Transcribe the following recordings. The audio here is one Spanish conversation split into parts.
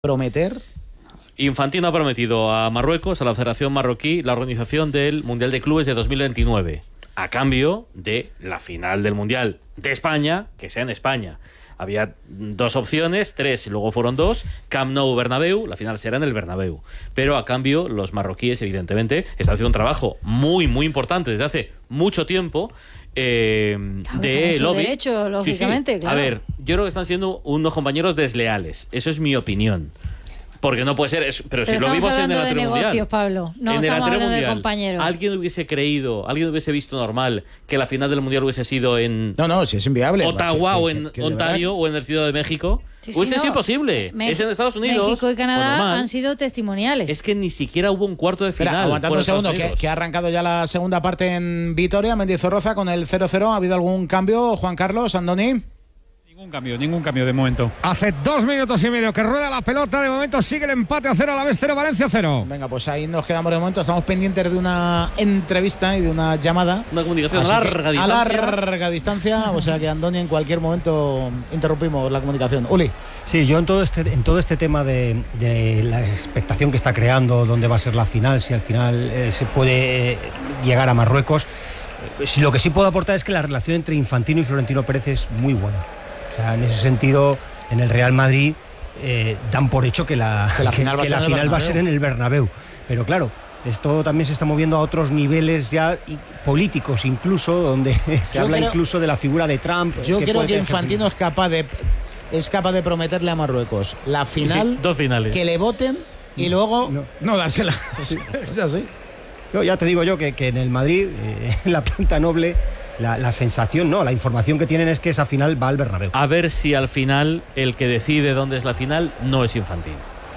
prometer. Infantino ha prometido a Marruecos, a la Federación Marroquí, la organización del Mundial de Clubes de 2029, a cambio de la final del Mundial de España, que sea en España. Había dos opciones, tres, y luego fueron dos: Camp Nou, Bernabéu. La final será en el Bernabéu. Pero a cambio, los marroquíes, evidentemente, están haciendo un trabajo muy, muy importante desde hace mucho tiempo. De lobby. Derecho, lógicamente, sí. Claro. A ver, yo creo que están siendo unos compañeros desleales. Eso es mi opinión. Porque no puede ser eso. Pero si lo vimos en el de negocios, mundial, Pablo. No en estamos hablando mundial, de compañeros. ¿Alguien hubiese creído, alguien hubiese visto normal que la final del mundial hubiese sido en No, si es inviable. Ottawa o en Ontario o en el Ciudad de México? Sí, hubiese sido no. imposible. Es en Estados Unidos. México y Canadá han sido testimoniales. Es que ni siquiera hubo un cuarto de final. Espera, aguantando un segundo, que ha arrancado ya la segunda parte en Vitoria, Mendizorroza con el 0-0. ¿Ha habido algún cambio, Juan Carlos, Andoni? Ningún cambio de momento. Hace 2 minutos y medio que rueda la pelota. De momento sigue el empate a 0, Alavés 0, Valencia 0. Venga, pues ahí nos quedamos de momento. Estamos pendientes de una entrevista y de una llamada. Una comunicación a larga distancia. O sea que, Andoni, en cualquier momento interrumpimos la comunicación. Uli. Sí, yo en todo este tema de la expectación que está creando, dónde va a ser la final, si al final se puede llegar a Marruecos. Lo que sí puedo aportar es que la relación entre Infantino y Florentino Pérez es muy buena. O sea, en ese sentido, en el Real Madrid dan por hecho que la final va a ser en el Bernabéu. Pero claro, esto también se está moviendo a otros niveles ya políticos incluso, donde se habla incluso de la figura de Trump. Yo creo que Infantino es capaz de prometerle a Marruecos la final, dos finales, que le voten y luego no dársela. Es así. Ya te digo yo que en el Madrid, en la planta noble, la sensación, la información que tienen es que esa final va al Bernabéu. A ver si al final el que decide dónde es la final no es Infantino.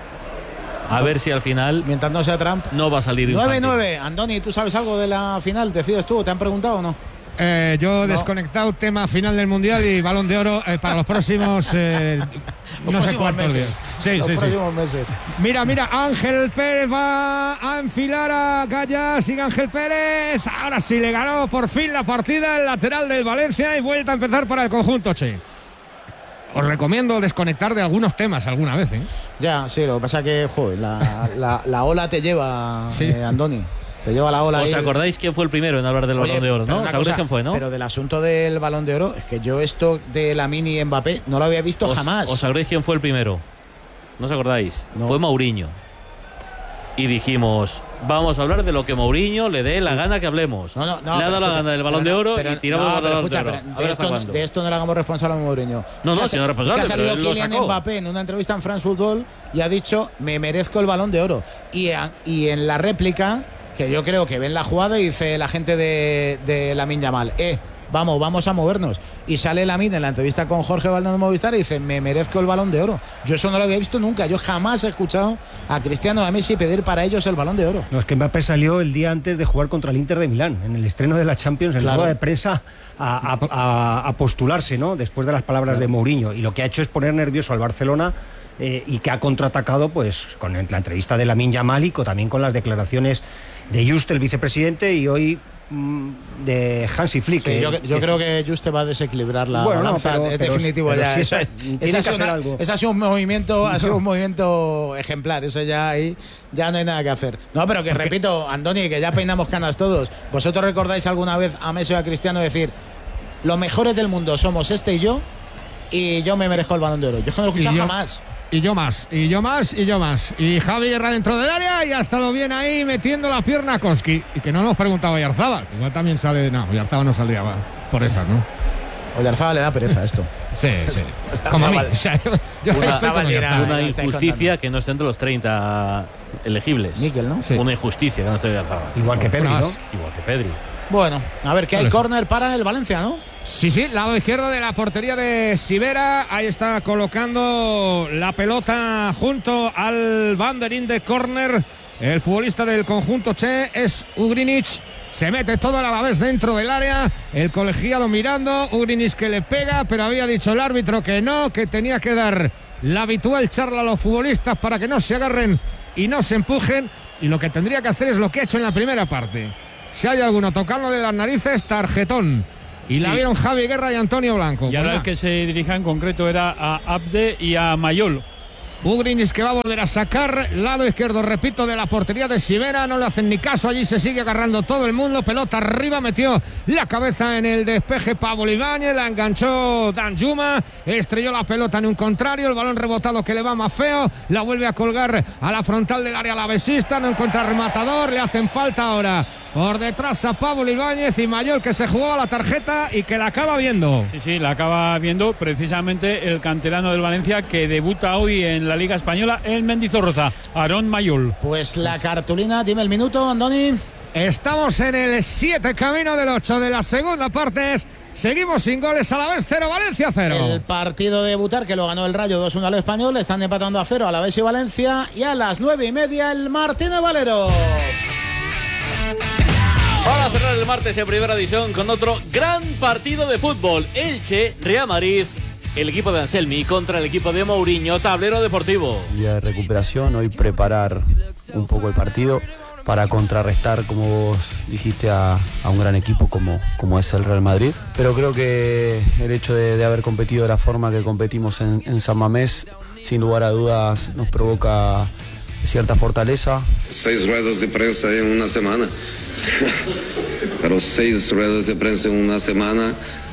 A ver si al final, mientras no sea Trump, no va a salir Infantino. 9-9. Andoni, ¿tú sabes algo de la final? ¿Decides tú? ¿Te han preguntado o no? Yo desconectado tema final del Mundial y Balón de Oro para los próximos no sé cuántos días. Los próximos meses. Mira, Ángel Pérez va a enfilar a Gaya. Sigue Ángel Pérez. Ahora sí le ganó por fin la partida el lateral del Valencia y vuelta a empezar para el conjunto Che. Os recomiendo desconectar de algunos temas alguna vez, ¿eh? Ya, sí, lo que pasa es que joder, la ola te lleva, sí. Andoni. Te lleva la ola. ¿Os acordáis quién fue el primero en hablar del Balón de Oro? ¿No? ¿Os acordáis quién fue, no? Pero del asunto del Balón de Oro, es que yo esto de Lamine y Mbappé no lo había visto jamás. ¿Os acordáis quién fue el primero? ¿No os acordáis? No. Fue Mourinho. Y dijimos, vamos a hablar de lo que Mourinho le dé la gana que hablemos. Le ha dado la gana del Balón de Oro y tiramos el Balón de Oro. De esto no le hagamos responsable a Mourinho. Si no es responsable. Que ha salido Kylian Mbappé en una entrevista en France Football y ha dicho, me merezco el Balón de Oro. Y en la réplica, que yo creo que ven la jugada y dice la gente de Lamine Yamal, vamos a movernos. Y sale Lamine en la entrevista con Jorge Valdano de Movistar y dice, me merezco el Balón de Oro. Yo eso no lo había visto nunca. Yo jamás he escuchado a Cristiano y a Messi pedir para ellos el Balón de Oro. No, es que Mbappé salió el día antes de jugar contra el Inter de Milán, en el estreno de la Champions, en la rueda de prensa, a postularse, ¿no? Después de las palabras de Mourinho. Y lo que ha hecho es poner nervioso al Barcelona. Y que ha contraatacado pues con la entrevista de Lamine Yamal y también con las declaraciones de Just, el vicepresidente, y hoy de Hansi Flick. Sí, yo creo que Just va a desequilibrar la balanza. Es definitivo ya. Ese ha sido un movimiento ejemplar. Eso ya ahí ya no hay nada que hacer. No, pero que repito, Andoni, que ya peinamos canas todos. ¿Vosotros recordáis alguna vez a Messi o a Cristiano decir, los mejores del mundo somos este y yo me merezco el Balón de Oro? Yo es que no lo he escuchado jamás. Y yo más. Y Javi Guerra dentro del área y ha estado bien ahí metiendo la pierna a Koski. Y que no nos preguntaba Oyarzábal. Igual también sale. No, Oyarzábal no saldría por esa, ¿no? Oyarzábal le da pereza esto. Sí. Como a mí. O sea, yo una injusticia que no esté entre los 30 elegibles. Níquel, ¿no? Sí. Una injusticia que no esté Oyarzábal. Igual que Pedri, ¿no? Igual que Pedri. Bueno, a ver, que hay córner para el Valencia, ¿no? Sí, lado izquierdo de la portería de Sivera. Ahí está colocando la pelota junto al banderín de córner. El futbolista del conjunto Che es Ugrinic. Se mete todo a la vez dentro del área. El colegiado mirando. Ugrinic que le pega, pero había dicho el árbitro que no, que tenía que dar la habitual charla a los futbolistas para que no se agarren y no se empujen. Y lo que tendría que hacer es lo que ha hecho en la primera parte. Si hay alguno tocándole las narices, tarjetón. Y la vieron Javi Guerra y Antonio Blanco. Y ahora el que se dirija en concreto era a Abde y a Mayol. Ugrinis que va a volver a sacar, lado izquierdo, repito, de la portería de Sivera, no le hacen ni caso, allí se sigue agarrando todo el mundo, pelota arriba, metió la cabeza en el despeje Pablo Ibáñez, la enganchó Danjuma, estrelló la pelota en un contrario, el balón rebotado que le va más feo, la vuelve a colgar a la frontal del área alavesista, no encuentra rematador, le hacen falta ahora por detrás a Pablo Ibáñez y Mayol, que se jugaba la tarjeta y que la acaba viendo. Sí, la acaba viendo precisamente el canterano del Valencia, que debuta hoy en la Liga Española, el Mendizorroza, Aarón Mayol. Pues la cartulina, dime el minuto, Andoni. Estamos en el 7, camino del 8 de la segunda parte. Seguimos sin goles, Alavés 0, Valencia 0. El partido de debutar, que lo ganó el Rayo 2-1 al Español, están empatando a 0 Alavés y Valencia, y a las 9:30 el Martínez Valero. Para cerrar el martes en Primera División con otro gran partido de fútbol. Elche, Real Madrid, el equipo de Anselmi contra el equipo de Mourinho, tablero deportivo. Día de recuperación, hoy preparar un poco el partido para contrarrestar, como vos dijiste, a un gran equipo como es el Real Madrid. Pero creo que el hecho de haber competido de la forma que competimos en San Mamés, sin lugar a dudas, nos provoca cierta fortaleza. 6 ruedas de prensa en una semana. Pero 6 ruedas de prensa en una semana.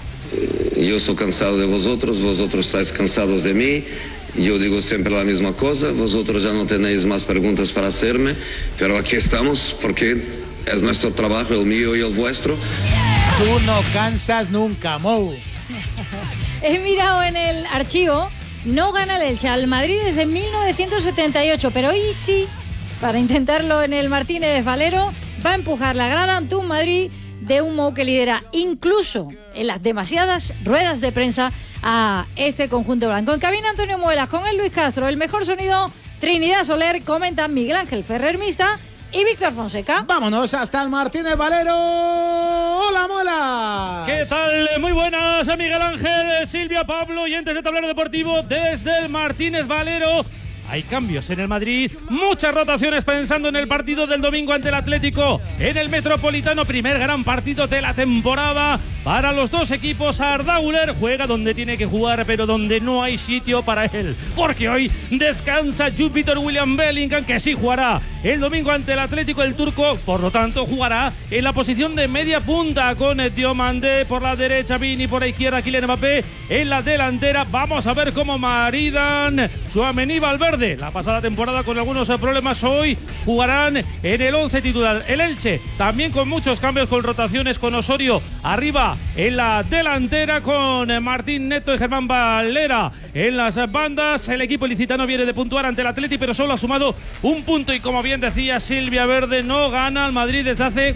Yo estoy cansado de vosotros estáis cansados de mí. Yo digo siempre la misma cosa, vosotros ya no tenéis más preguntas para hacerme, pero aquí estamos porque es nuestro trabajo, el mío y el vuestro. Tú no cansas nunca, Mou. He mirado en el archivo, no gana el Elche al Madrid desde 1978, pero hoy sí, para intentarlo en el Martínez Valero, va a empujar la grada ante un Madrid de un Mou que lidera incluso en las demasiadas ruedas de prensa a este conjunto blanco. En cabina Antonio Muelas, con el Luis Castro, el mejor sonido Trinidad Soler, comentan Miguel Ángel Ferrer Mista y Víctor Fonseca. Vámonos hasta el Martínez Valero. ¡Hola, Muelas! ¿Qué tal? Muy buenas, Miguel Ángel, Silvia, Pablo, oyentes de Tablero Deportivo desde el Martínez Valero. Hay cambios en el Madrid, muchas rotaciones pensando en el partido del domingo ante el Atlético en el Metropolitano, primer gran partido de la temporada para los dos equipos. Arda Güler juega donde tiene que jugar, pero donde no hay sitio para él, porque hoy descansa Jupiter William Bellingham, que sí jugará el domingo ante el Atlético. El turco, por lo tanto, jugará en la posición de media punta con Diomandé por la derecha, Vini por la izquierda, Kylian Mbappé en la delantera. Vamos a ver cómo maridan Tchouaméni y Valverde. La pasada temporada con algunos problemas, hoy jugarán en el 11 titular. El Elche también con muchos cambios, con rotaciones, con Osorio arriba en la delantera, con Martín Neto y Germán Valera en las bandas. El equipo ilicitano viene de puntuar ante el Atleti, pero solo ha sumado un punto, y como bien decía Silvia Verde, no gana al Madrid desde hace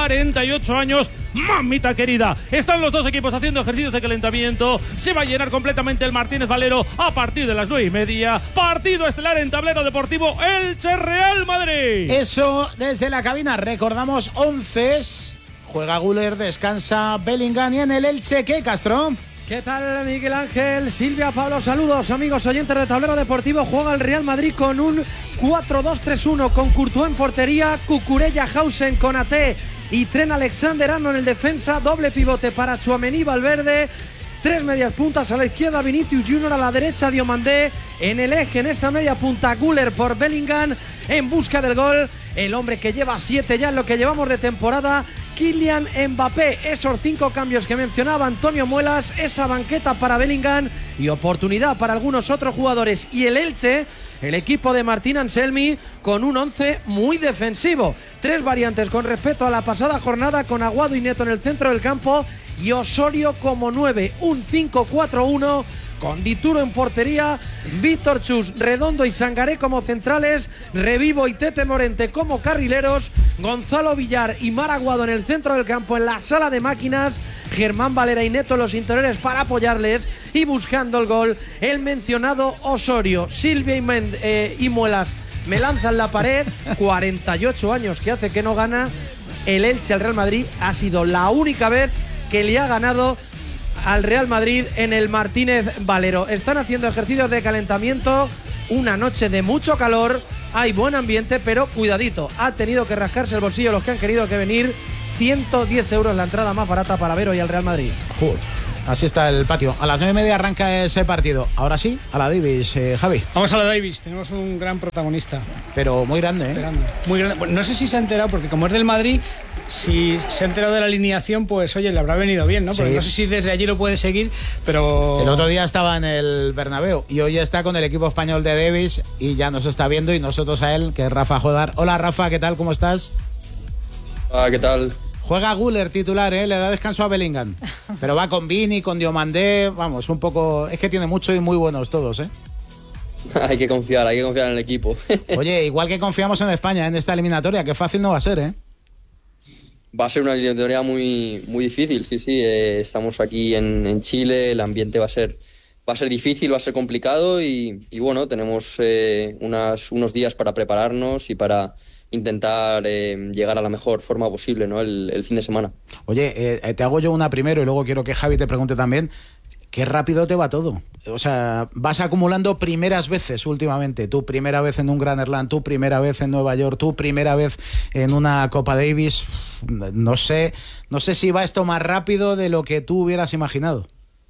48 años. Mamita querida, están los dos equipos haciendo ejercicios de calentamiento. Se va a llenar completamente el Martínez Valero a partir de las 9:30. Partido estelar en Tablero Deportivo, Elche Real Madrid. Eso desde la cabina. Recordamos 11. Juega Güler, descansa Bellingham, y en el Elche, ¿qué, Castro? ¿Qué tal, Miguel Ángel? Silvia, Pablo, saludos, amigos oyentes de Tablero Deportivo. Juega el Real Madrid con un 4-2-3-1, con Courtois en portería, Cucurella, Hausen, Konaté y Trent Alexander-Arnold en el defensa. Doble pivote para Tchouaméni, Valverde. 3 medias puntas a la izquierda, Vinicius Junior, a la derecha, Diomandé. En el eje, en esa media punta, Güler por Bellingham, en busca del gol. El hombre que lleva 7 ya en lo que llevamos de temporada, Kylian Mbappé. Esos 5 cambios que mencionaba Antonio Muelas, esa banqueta para Bellingham y oportunidad para algunos otros jugadores. Y el Elche, el equipo de Martín Anselmi, con un 11 muy defensivo. 3 variantes con respecto a la pasada jornada, con Aguado y Neto en el centro del campo y Osorio como 9. Un 5-4-1 con Dituro en portería, Víctor Chus, Redondo y Sangaré como centrales, Revivo y Tete Morente como carrileros, Gonzalo Villar y Mar Aguado en el centro del campo, en la sala de máquinas, Germán Valera y Neto los interiores para apoyarles, y buscando el gol, el mencionado Osorio. Silvia y Muelas me lanzan la pared. 48 años que hace que no gana el Elche al Real Madrid. Ha sido la única vez que le ha ganado al Real Madrid en el Martínez Valero. Están haciendo ejercicios de calentamiento, una noche de mucho calor, hay buen ambiente, pero cuidadito, ha tenido que rascarse el bolsillo los que han querido que venir. 110 euros la entrada más barata para ver hoy al Real Madrid. así está el patio. A las 9:30 arranca ese partido. Ahora sí, a la Davis, Javi. Vamos a la Davis, tenemos un gran protagonista. Pero muy grande, Esperando. Muy grande. Bueno, no sé si se ha enterado, porque como es del Madrid, si se ha enterado de la alineación, pues oye, le habrá venido bien, ¿no? Porque sí. no sé si desde allí lo puede seguir, pero... El otro día estaba en el Bernabéu y hoy está con el equipo español de Davis y ya nos está viendo, y nosotros a él, que es Rafa Jodar. Hola Rafa, ¿qué tal? ¿Cómo estás? Hola, ¿qué tal? Juega Guller titular, le da descanso a Bellingham. Pero va con Vini, con Diomandé, vamos, un poco... Es que tiene mucho y muy buenos todos, ¿eh? Hay que confiar en el equipo. Oye, igual que confiamos en España en esta eliminatoria, que fácil no va a ser, ¿eh? Va a ser una eliminatoria muy difícil, sí. Estamos aquí en Chile, el ambiente va a ser difícil, va a ser complicado y bueno, tenemos unos días para prepararnos y para intentar llegar a la mejor forma posible, ¿no? El fin de semana. Oye, te hago yo una primero y luego quiero que Javi te pregunte también. Qué rápido te va todo. O sea, vas acumulando primeras veces últimamente. Tu primera vez en un Grand Slam, tu primera vez en Nueva York, tu primera vez en una Copa Davis. No sé si va esto más rápido de lo que tú hubieras imaginado.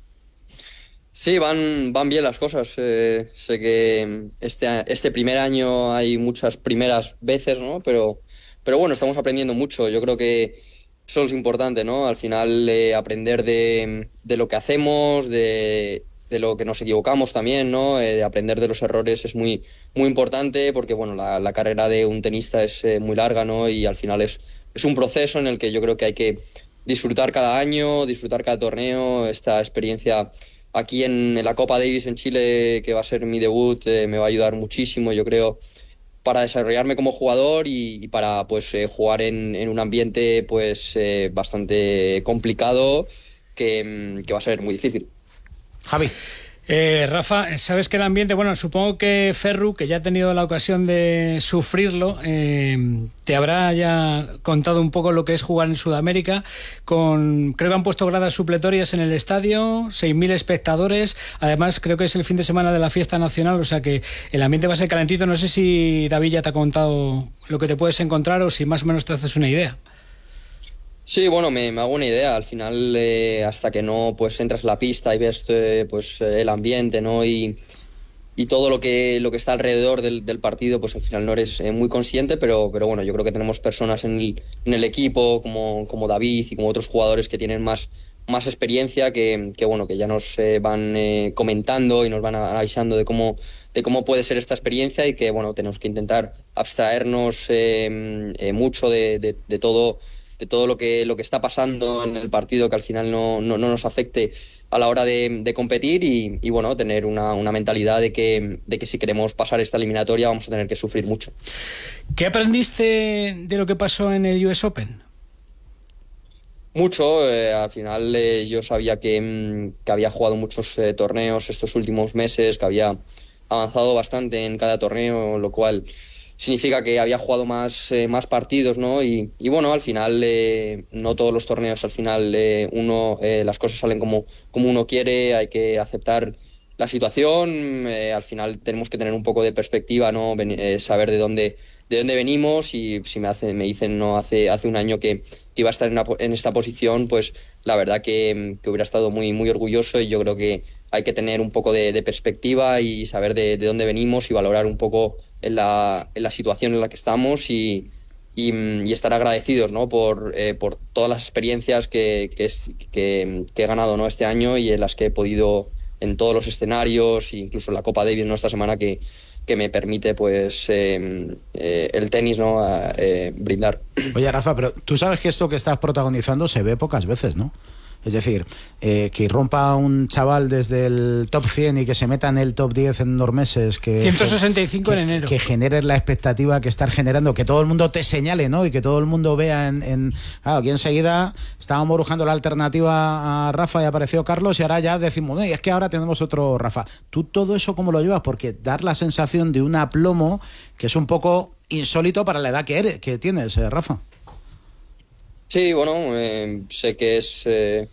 Sí, van bien las cosas. Sé que este primer año hay muchas primeras veces, ¿no? Pero bueno, estamos aprendiendo mucho. Yo creo que eso es importante, ¿no? Al final aprender de lo que hacemos, de lo que nos equivocamos también, ¿no? De aprender de los errores es muy importante porque, bueno, la carrera de un tenista es muy larga, ¿no? Y al final es un proceso en el que yo creo que hay que disfrutar cada año, disfrutar cada torneo. Esta experiencia aquí en la Copa Davis en Chile, que va a ser mi debut, me va a ayudar muchísimo, yo creo, para desarrollarme como jugador y para pues jugar en un ambiente pues bastante complicado que va a ser muy difícil. Javi. Rafa, sabes que el ambiente, bueno, supongo que Ferru, que ya ha tenido la ocasión de sufrirlo, te habrá ya contado un poco lo que es jugar en Sudamérica. Creo que han puesto gradas supletorias en el estadio, 6.000 espectadores. Además, creo que es el fin de semana de la fiesta nacional, o sea que el ambiente va a ser calentito. No sé si David ya te ha contado lo que te puedes encontrar o si más o menos te haces una idea. Sí, bueno, me hago una idea. Al final, hasta que no pues entras en la pista y ves pues el ambiente, ¿no? Y todo lo que está alrededor del partido, pues al final no eres muy consciente, pero bueno, yo creo que tenemos personas en el equipo como David y como otros jugadores que tienen más experiencia que bueno, que ya nos van comentando y nos van avisando de cómo puede ser esta experiencia y que bueno, tenemos que intentar abstraernos mucho de todo lo que está pasando en el partido, que al final no nos afecte a la hora de competir y bueno, tener una mentalidad de que si queremos pasar esta eliminatoria vamos a tener que sufrir mucho. ¿Qué aprendiste de lo que pasó en el US Open? Mucho, al final yo sabía que había jugado muchos torneos estos últimos meses, que había avanzado bastante en cada torneo, lo cual significa que había jugado más partidos, ¿no? Y bueno, al final no todos los torneos, al final las cosas salen como uno quiere, hay que aceptar la situación, al final tenemos que tener un poco de perspectiva, ¿no? Saber de dónde venimos y si me dicen no hace un año que iba a estar en esta posición, pues la verdad que hubiera estado muy, muy orgulloso y yo creo que hay que tener un poco de perspectiva y saber de dónde venimos y valorar un poco en la situación en la que estamos y estar agradecidos, ¿no? por todas las experiencias que he ganado, ¿no? este año y en las que he podido en todos los escenarios, incluso en la Copa Davis, ¿no? esta semana que me permite pues el tenis, ¿no? brindar. Oye, Rafa, pero tú sabes que esto que estás protagonizando se ve pocas veces, ¿no? Es decir, que irrumpa un chaval desde el top 100 y que se meta en el top 10 en unos meses. 165 en enero. Que generes la expectativa que estás generando, que todo el mundo te señale, ¿no? Y que todo el mundo vea Claro, aquí enseguida estábamos buscando la alternativa a Rafa y apareció Carlos y ahora ya decimos, y es que ahora tenemos otro Rafa. ¿Tú todo eso cómo lo llevas? Porque dar la sensación de un aplomo que es un poco insólito para la edad que tienes, Rafa. Sí, bueno, sé que es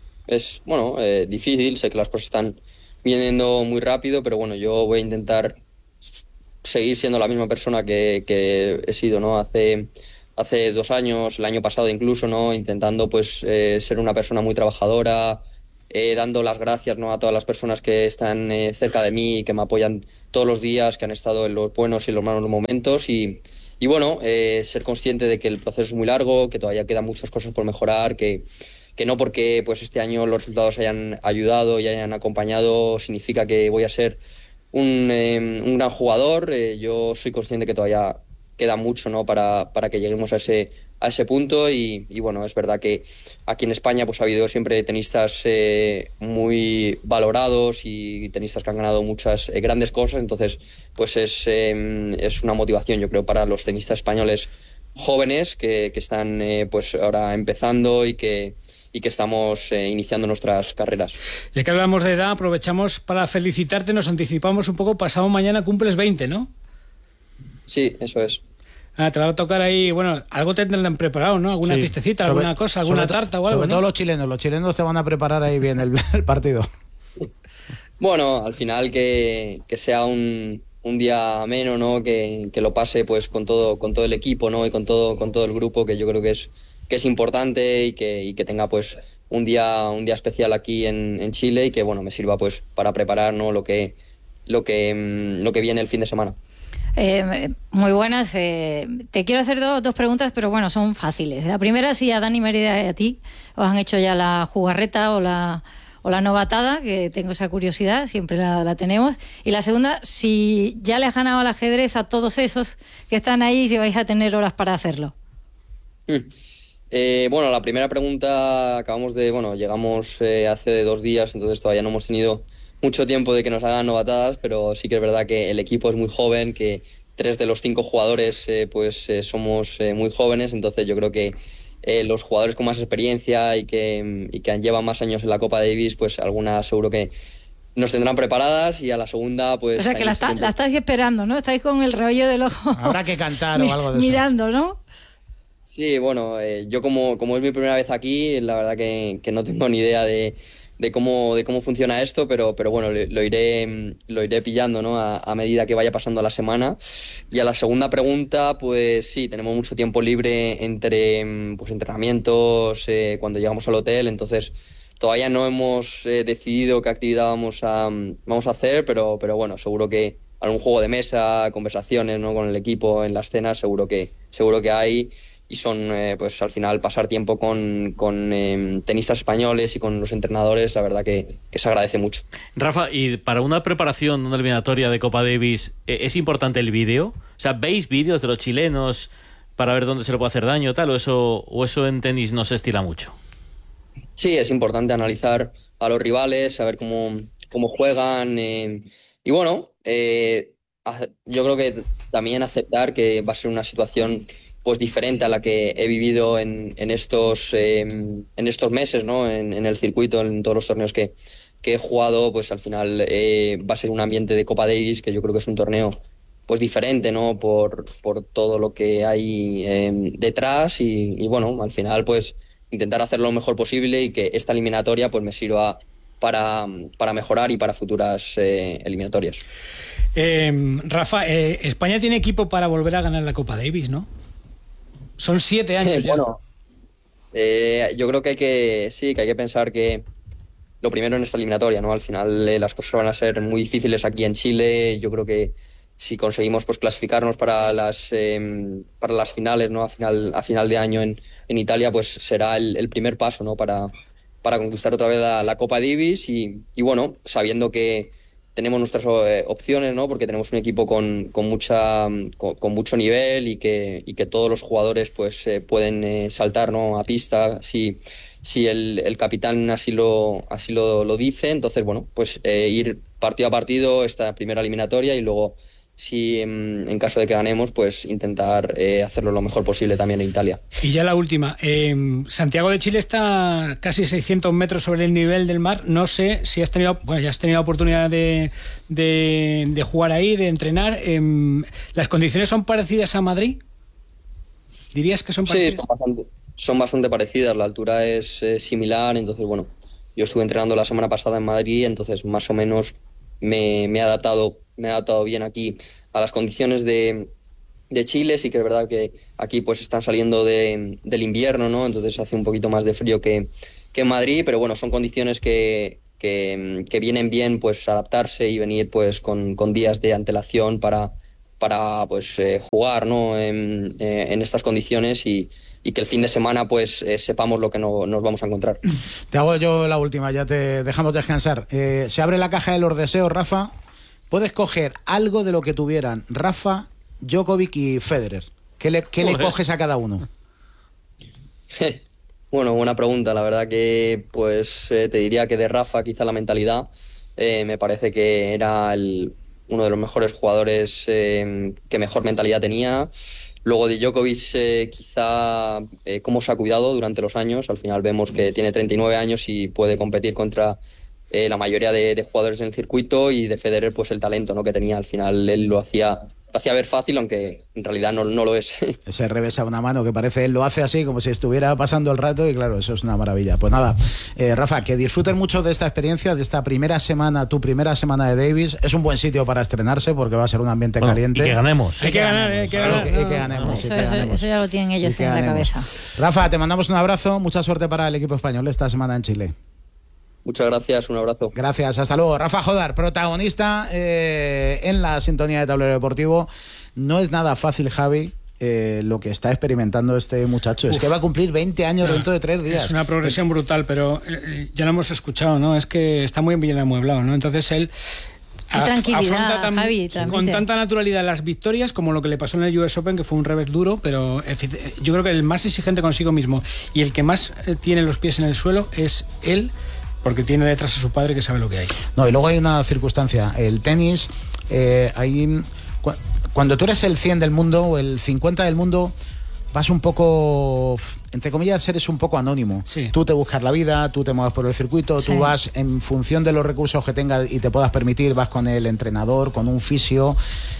difícil, sé que las cosas están viniendo muy rápido, pero bueno, yo voy a intentar seguir siendo la misma persona que he sido, ¿no? Hace 2 años, el año pasado incluso, ¿no? Intentando pues ser una persona muy trabajadora, dando las gracias, ¿no?, a todas las personas que están cerca de mí y que me apoyan todos los días, que han estado en los buenos y los malos momentos y bueno, ser consciente de que el proceso es muy largo, que todavía quedan muchas cosas por mejorar, que no porque pues este año los resultados hayan ayudado y hayan acompañado significa que voy a ser un gran jugador. Yo soy consciente que todavía queda mucho, ¿no?, para que lleguemos a ese punto y bueno, es verdad que aquí en España pues ha habido siempre tenistas muy valorados y tenistas que han ganado muchas grandes cosas, entonces pues es una motivación, yo creo, para los tenistas españoles jóvenes que están pues ahora empezando y que estamos iniciando nuestras carreras. Ya que hablamos de edad, aprovechamos para felicitarte, nos anticipamos un poco, pasado mañana cumples 20, ¿no? Sí, eso es. Te va a tocar ahí, bueno, algo tendrán preparado, ¿no? Alguna fiestecita, alguna cosa, alguna tarta o algo, sobre ¿no? todo los chilenos se van a preparar ahí bien el partido. Bueno, al final que sea un día ameno, ¿no? Que lo pase pues con todo el equipo, ¿no? Y con todo el grupo, que yo creo que es importante y que tenga pues un día especial aquí en Chile y que bueno, me sirva pues para preparar, ¿no?, lo que viene el fin de semana. Muy buenas. Te quiero hacer dos preguntas, pero bueno, son fáciles. La primera, si a Dani Mérida y a ti os han hecho ya la jugarreta o la novatada, que tengo esa curiosidad, siempre la tenemos. Y la segunda, si ya le has ganado al ajedrez a todos esos que están ahí, si vais a tener horas para hacerlo. Bueno, la primera pregunta llegamos hace 2 días, entonces todavía no hemos tenido mucho tiempo de que nos hagan novatadas, pero sí que es verdad que el equipo es muy joven, que 3 de los 5 jugadores somos muy jóvenes, entonces yo creo que los jugadores con más experiencia y que llevan más años en la Copa Davis, pues algunas seguro que nos tendrán preparadas y a la segunda pues... O sea que la estáis esperando, ¿no? Estáis con el rabillo del ojo. Habrá que cantar o algo de eso. Mirando, ¿no? Sí, bueno, yo como es mi primera vez aquí, la verdad que no tengo ni idea de cómo funciona esto, pero bueno, lo iré pillando, ¿no?, a medida que vaya pasando la semana. Y a la segunda pregunta, pues sí, tenemos mucho tiempo libre entre pues entrenamientos, cuando llegamos al hotel, entonces todavía no hemos decidido qué actividad vamos a hacer, pero bueno, seguro que algún juego de mesa, conversaciones, ¿no?, con el equipo en las cenas, seguro que hay. Y son, pues al final, pasar tiempo con tenistas españoles y con los entrenadores, la verdad que se agradece mucho. Rafa, y para una preparación, una eliminatoria de Copa Davis, ¿es importante el vídeo? O sea, ¿veis vídeos de los chilenos para ver dónde se le puede hacer daño tal, o eso en tenis no se estila mucho? Sí, es importante analizar a los rivales, saber cómo juegan y bueno, yo creo que también aceptar que va a ser una situación pues diferente a la que he vivido en estos meses, ¿no?, en el circuito, en todos los torneos que he jugado, pues al final va a ser un ambiente de Copa Davis que yo creo que es un torneo pues diferente, ¿no?, por todo lo que hay detrás y bueno, al final pues intentar hacerlo lo mejor posible y que esta eliminatoria pues me sirva para mejorar y para futuras eliminatorias. Rafa, España tiene equipo para volver a ganar la Copa Davis, ¿no? Son 7 años ya. Bueno, yo creo que hay que pensar que lo primero en esta eliminatoria, ¿no? Al final las cosas van a ser muy difíciles aquí en Chile. Yo creo que si conseguimos pues clasificarnos para las finales, ¿no?, a final de año en Italia, pues será el primer paso, ¿no?, para conquistar otra vez la Copa Davis y bueno, sabiendo que tenemos nuestras opciones, ¿no?, porque tenemos un equipo con mucho nivel y que todos los jugadores pues pueden saltar, ¿no?, a pista si el capitán así lo dice. Entonces bueno, pues ir partido a partido esta primera eliminatoria y luego si en caso de que ganemos, pues intentar hacerlo lo mejor posible también en Italia. Y ya la última, Santiago de Chile está casi 600 metros sobre el nivel del mar. No sé si ya has tenido oportunidad de jugar ahí, de entrenar. ¿Las condiciones son parecidas a Madrid? ¿Dirías que son parecidas? Sí, son bastante parecidas. La altura es similar, entonces bueno, yo estuve entrenando la semana pasada en Madrid, entonces más o menos me he adaptado bien aquí a las condiciones de Chile. Sí que es verdad que aquí pues están saliendo del invierno, ¿no?, entonces hace un poquito más de frío que en Madrid, pero bueno, son condiciones que vienen bien pues adaptarse y venir pues con días de antelación para pues jugar, ¿no? en estas condiciones y que el fin de semana pues sepamos lo que nos vamos a encontrar. Te hago yo la última, ya te dejamos descansar. Se abre la caja de los deseos, Rafa. Puedes coger algo de lo que tuvieran Rafa, Djokovic y Federer. ¿Qué le coges a cada uno? Bueno, buena pregunta. La verdad que pues te diría que de Rafa quizá la mentalidad. Me parece que era uno de los mejores jugadores que mejor mentalidad tenía. Luego de Djokovic quizá cómo se ha cuidado durante los años. Al final vemos que tiene 39 años y puede competir contra la mayoría de jugadores en el circuito, y de Federer pues el talento, ¿no?, que tenía. Al final él lo hacía ver fácil, aunque en realidad no lo es. Ese revés a una mano que parece, él lo hace así como si estuviera pasando el rato, y claro, eso es una maravilla. Pues nada, Rafa, que disfruten mucho de esta experiencia, de esta primera semana, tu primera semana de Davis. Es un buen sitio para estrenarse porque va a ser un ambiente caliente. Y que ganemos. Hay que ganar. Eso ya lo tienen ellos en la cabeza. Rafa, te mandamos un abrazo, mucha suerte para el equipo español esta semana en Chile. Muchas gracias, un abrazo. Gracias, hasta luego. Rafa Jodar, protagonista en la sintonía de Tablero Deportivo. No es nada fácil, Javi, lo que está experimentando este muchacho. Es que va a cumplir 20 años dentro de 3 días. Es una progresión brutal, pero ya lo hemos escuchado, ¿no? Es que está muy bien amueblado, ¿no? Entonces él... Qué tranquilidad, Javi, con tanta naturalidad las victorias, como lo que le pasó en el US Open, que fue un revés duro, pero yo creo que el más exigente consigo mismo y el que más tiene los pies en el suelo es él, porque tiene detrás a su padre que sabe lo que hay. No, y luego hay una circunstancia. El tenis, cuando tú eres el 100 del mundo o el 50 del mundo, vas un poco, entre comillas, eres un poco anónimo. Sí. Tú te buscas la vida, tú te mueves por el circuito, tú vas en función de los recursos que tengas y te puedas permitir, vas con el entrenador, con un fisio.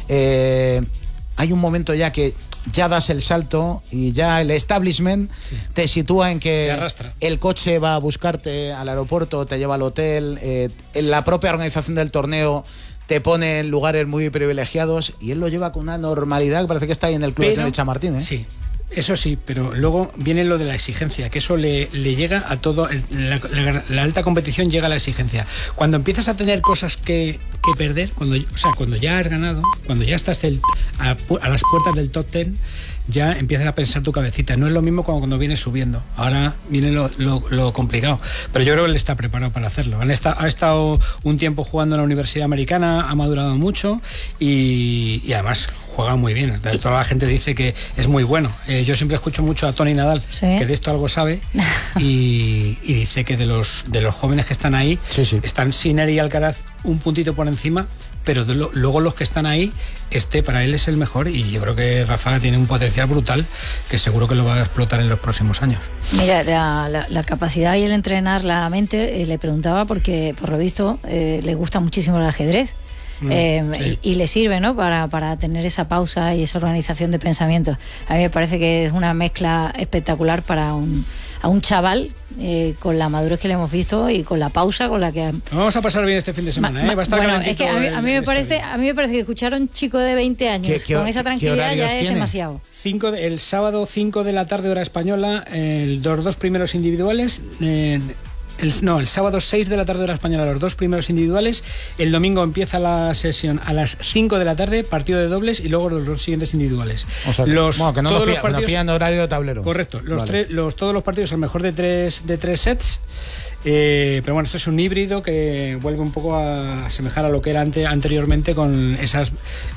Hay un momento ya que ya das el salto y ya el establishment te sitúa en que el coche va a buscarte al aeropuerto, te lleva al hotel, en la propia organización del torneo te pone en lugares muy privilegiados, y él lo lleva con una normalidad que parece que está ahí en el club de Chamartín, ¿eh? Sí. Eso sí, pero luego viene lo de la exigencia, que eso le llega a todo, la alta competición llega a la exigencia. Cuando empiezas a tener cosas que perder, cuando ya has ganado, cuando ya estás a las puertas del top 10, ya empiezas a pensar tu cabecita. No es lo mismo cuando vienes subiendo. Ahora viene lo complicado. Pero yo creo que él está preparado para hacerlo. Ha estado un tiempo jugando en la Universidad Americana, ha madurado mucho y además juega muy bien. Toda la gente dice que es muy bueno. Yo siempre escucho mucho a Tony Nadal, que de esto algo sabe, y dice que de los jóvenes que están ahí, están Sinner y Alcaraz un puntito por encima, pero luego los que están ahí, para él es el mejor, y yo creo que Rafa tiene un potencial brutal que seguro que lo va a explotar en los próximos años. Mira, la capacidad y el entrenar la mente, le preguntaba porque por lo visto le gusta muchísimo el ajedrez. Y le sirve, ¿no?, para tener esa pausa y esa organización de pensamientos. A mí me parece que es una mezcla espectacular para a un chaval con la madurez que le hemos visto y con la pausa con la que... Vamos a pasar bien este fin de semana, ¿eh? Va a estar es que a mí me parece que escuchar a un chico de 20 años con esa tranquilidad ya es demasiado. El sábado 5 de la tarde hora española, los 2 primeros individuales... El sábado 6 de la tarde hora española, los 2 primeros individuales. El domingo empieza la sesión a las 5 de la tarde, partido de dobles, y luego los 2 siguientes individuales. O sea, que no pillan horario de tablero. Correcto. Todos los partidos al mejor de 3 sets. Pero bueno, esto es un híbrido que vuelve un poco a asemejar a lo que era anteriormente, con esas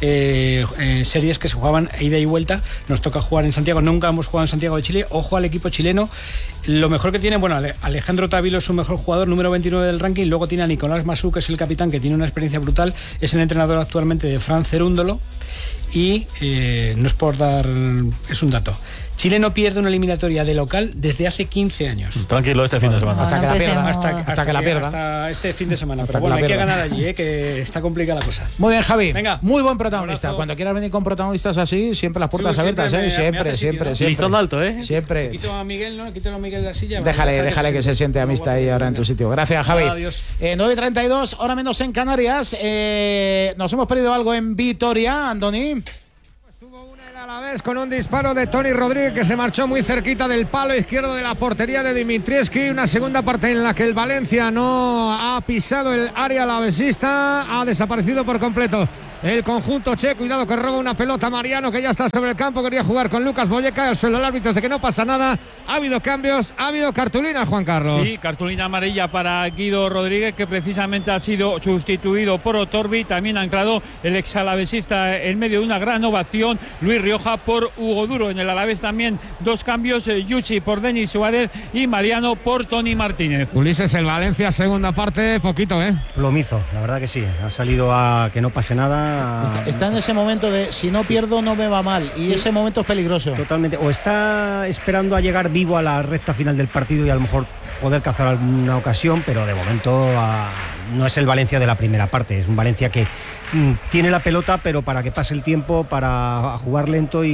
series que se jugaban ida y vuelta. Nos toca jugar en Santiago, nunca hemos jugado en Santiago de Chile. Ojo al equipo chileno. Lo mejor que tiene, Alejandro Tavilo es su mejor jugador, número 29 del ranking. Luego tiene a Nicolás Masú, que es el capitán, que tiene una experiencia brutal. Es el entrenador actualmente de Fran Cerúndolo. Y no es por dar... es un dato. Chile no pierde una eliminatoria de local desde hace 15 años. Tranquilo este fin de semana. Hasta que la pierda. Hasta que la pierda. Hasta este fin de semana. Pero bueno, hay que ganar allí, que está complicada la cosa. Muy bien, Javi. Venga. Muy buen protagonista. Cuando quieras venir con protagonistas así, siempre las puertas abiertas, siempre. Listón alto, Siempre. Quito a Miguel, ¿no? Quito a Miguel de la silla. Déjale que se siente amistad ahí ahora en tu sitio. Gracias, Javi. Adiós. 9:32, hora menos en Canarias. Nos hemos perdido algo en Vitoria, Andoni. Estuvo A la vez con un disparo de Toni Rodríguez que se marchó muy cerquita del palo izquierdo de la portería de Dimitrievski. Una segunda parte en la que el Valencia no ha pisado el área alavesista, ha desaparecido por completo el conjunto che. Cuidado que roba una pelota Mariano, que ya está sobre el campo, quería jugar con Lucas Boyeca, el suelo el árbitro dice que no pasa nada. Ha habido cambios, ha habido cartulina, Juan Carlos. Sí, cartulina amarilla para Guido Rodríguez, que precisamente ha sido sustituido por Otorbi. También ha anclado el exalavesista en medio de una gran ovación, Luis Rioja por Hugo Duro. En el Alavés también dos cambios, Yuchi por Denis Suárez y Mariano por Toni Martínez. Ulises, el Valencia segunda parte, poquito, plomizo, la verdad que sí, ha salido a que no pase nada. Está en ese momento de si no pierdo no me va mal, y sí, ese momento es peligroso. Totalmente, o está esperando a llegar vivo a la recta final del partido y a lo mejor poder cazar alguna ocasión, pero de momento no es el Valencia de la primera parte, es un Valencia que tiene la pelota, pero para que pase el tiempo, para jugar lento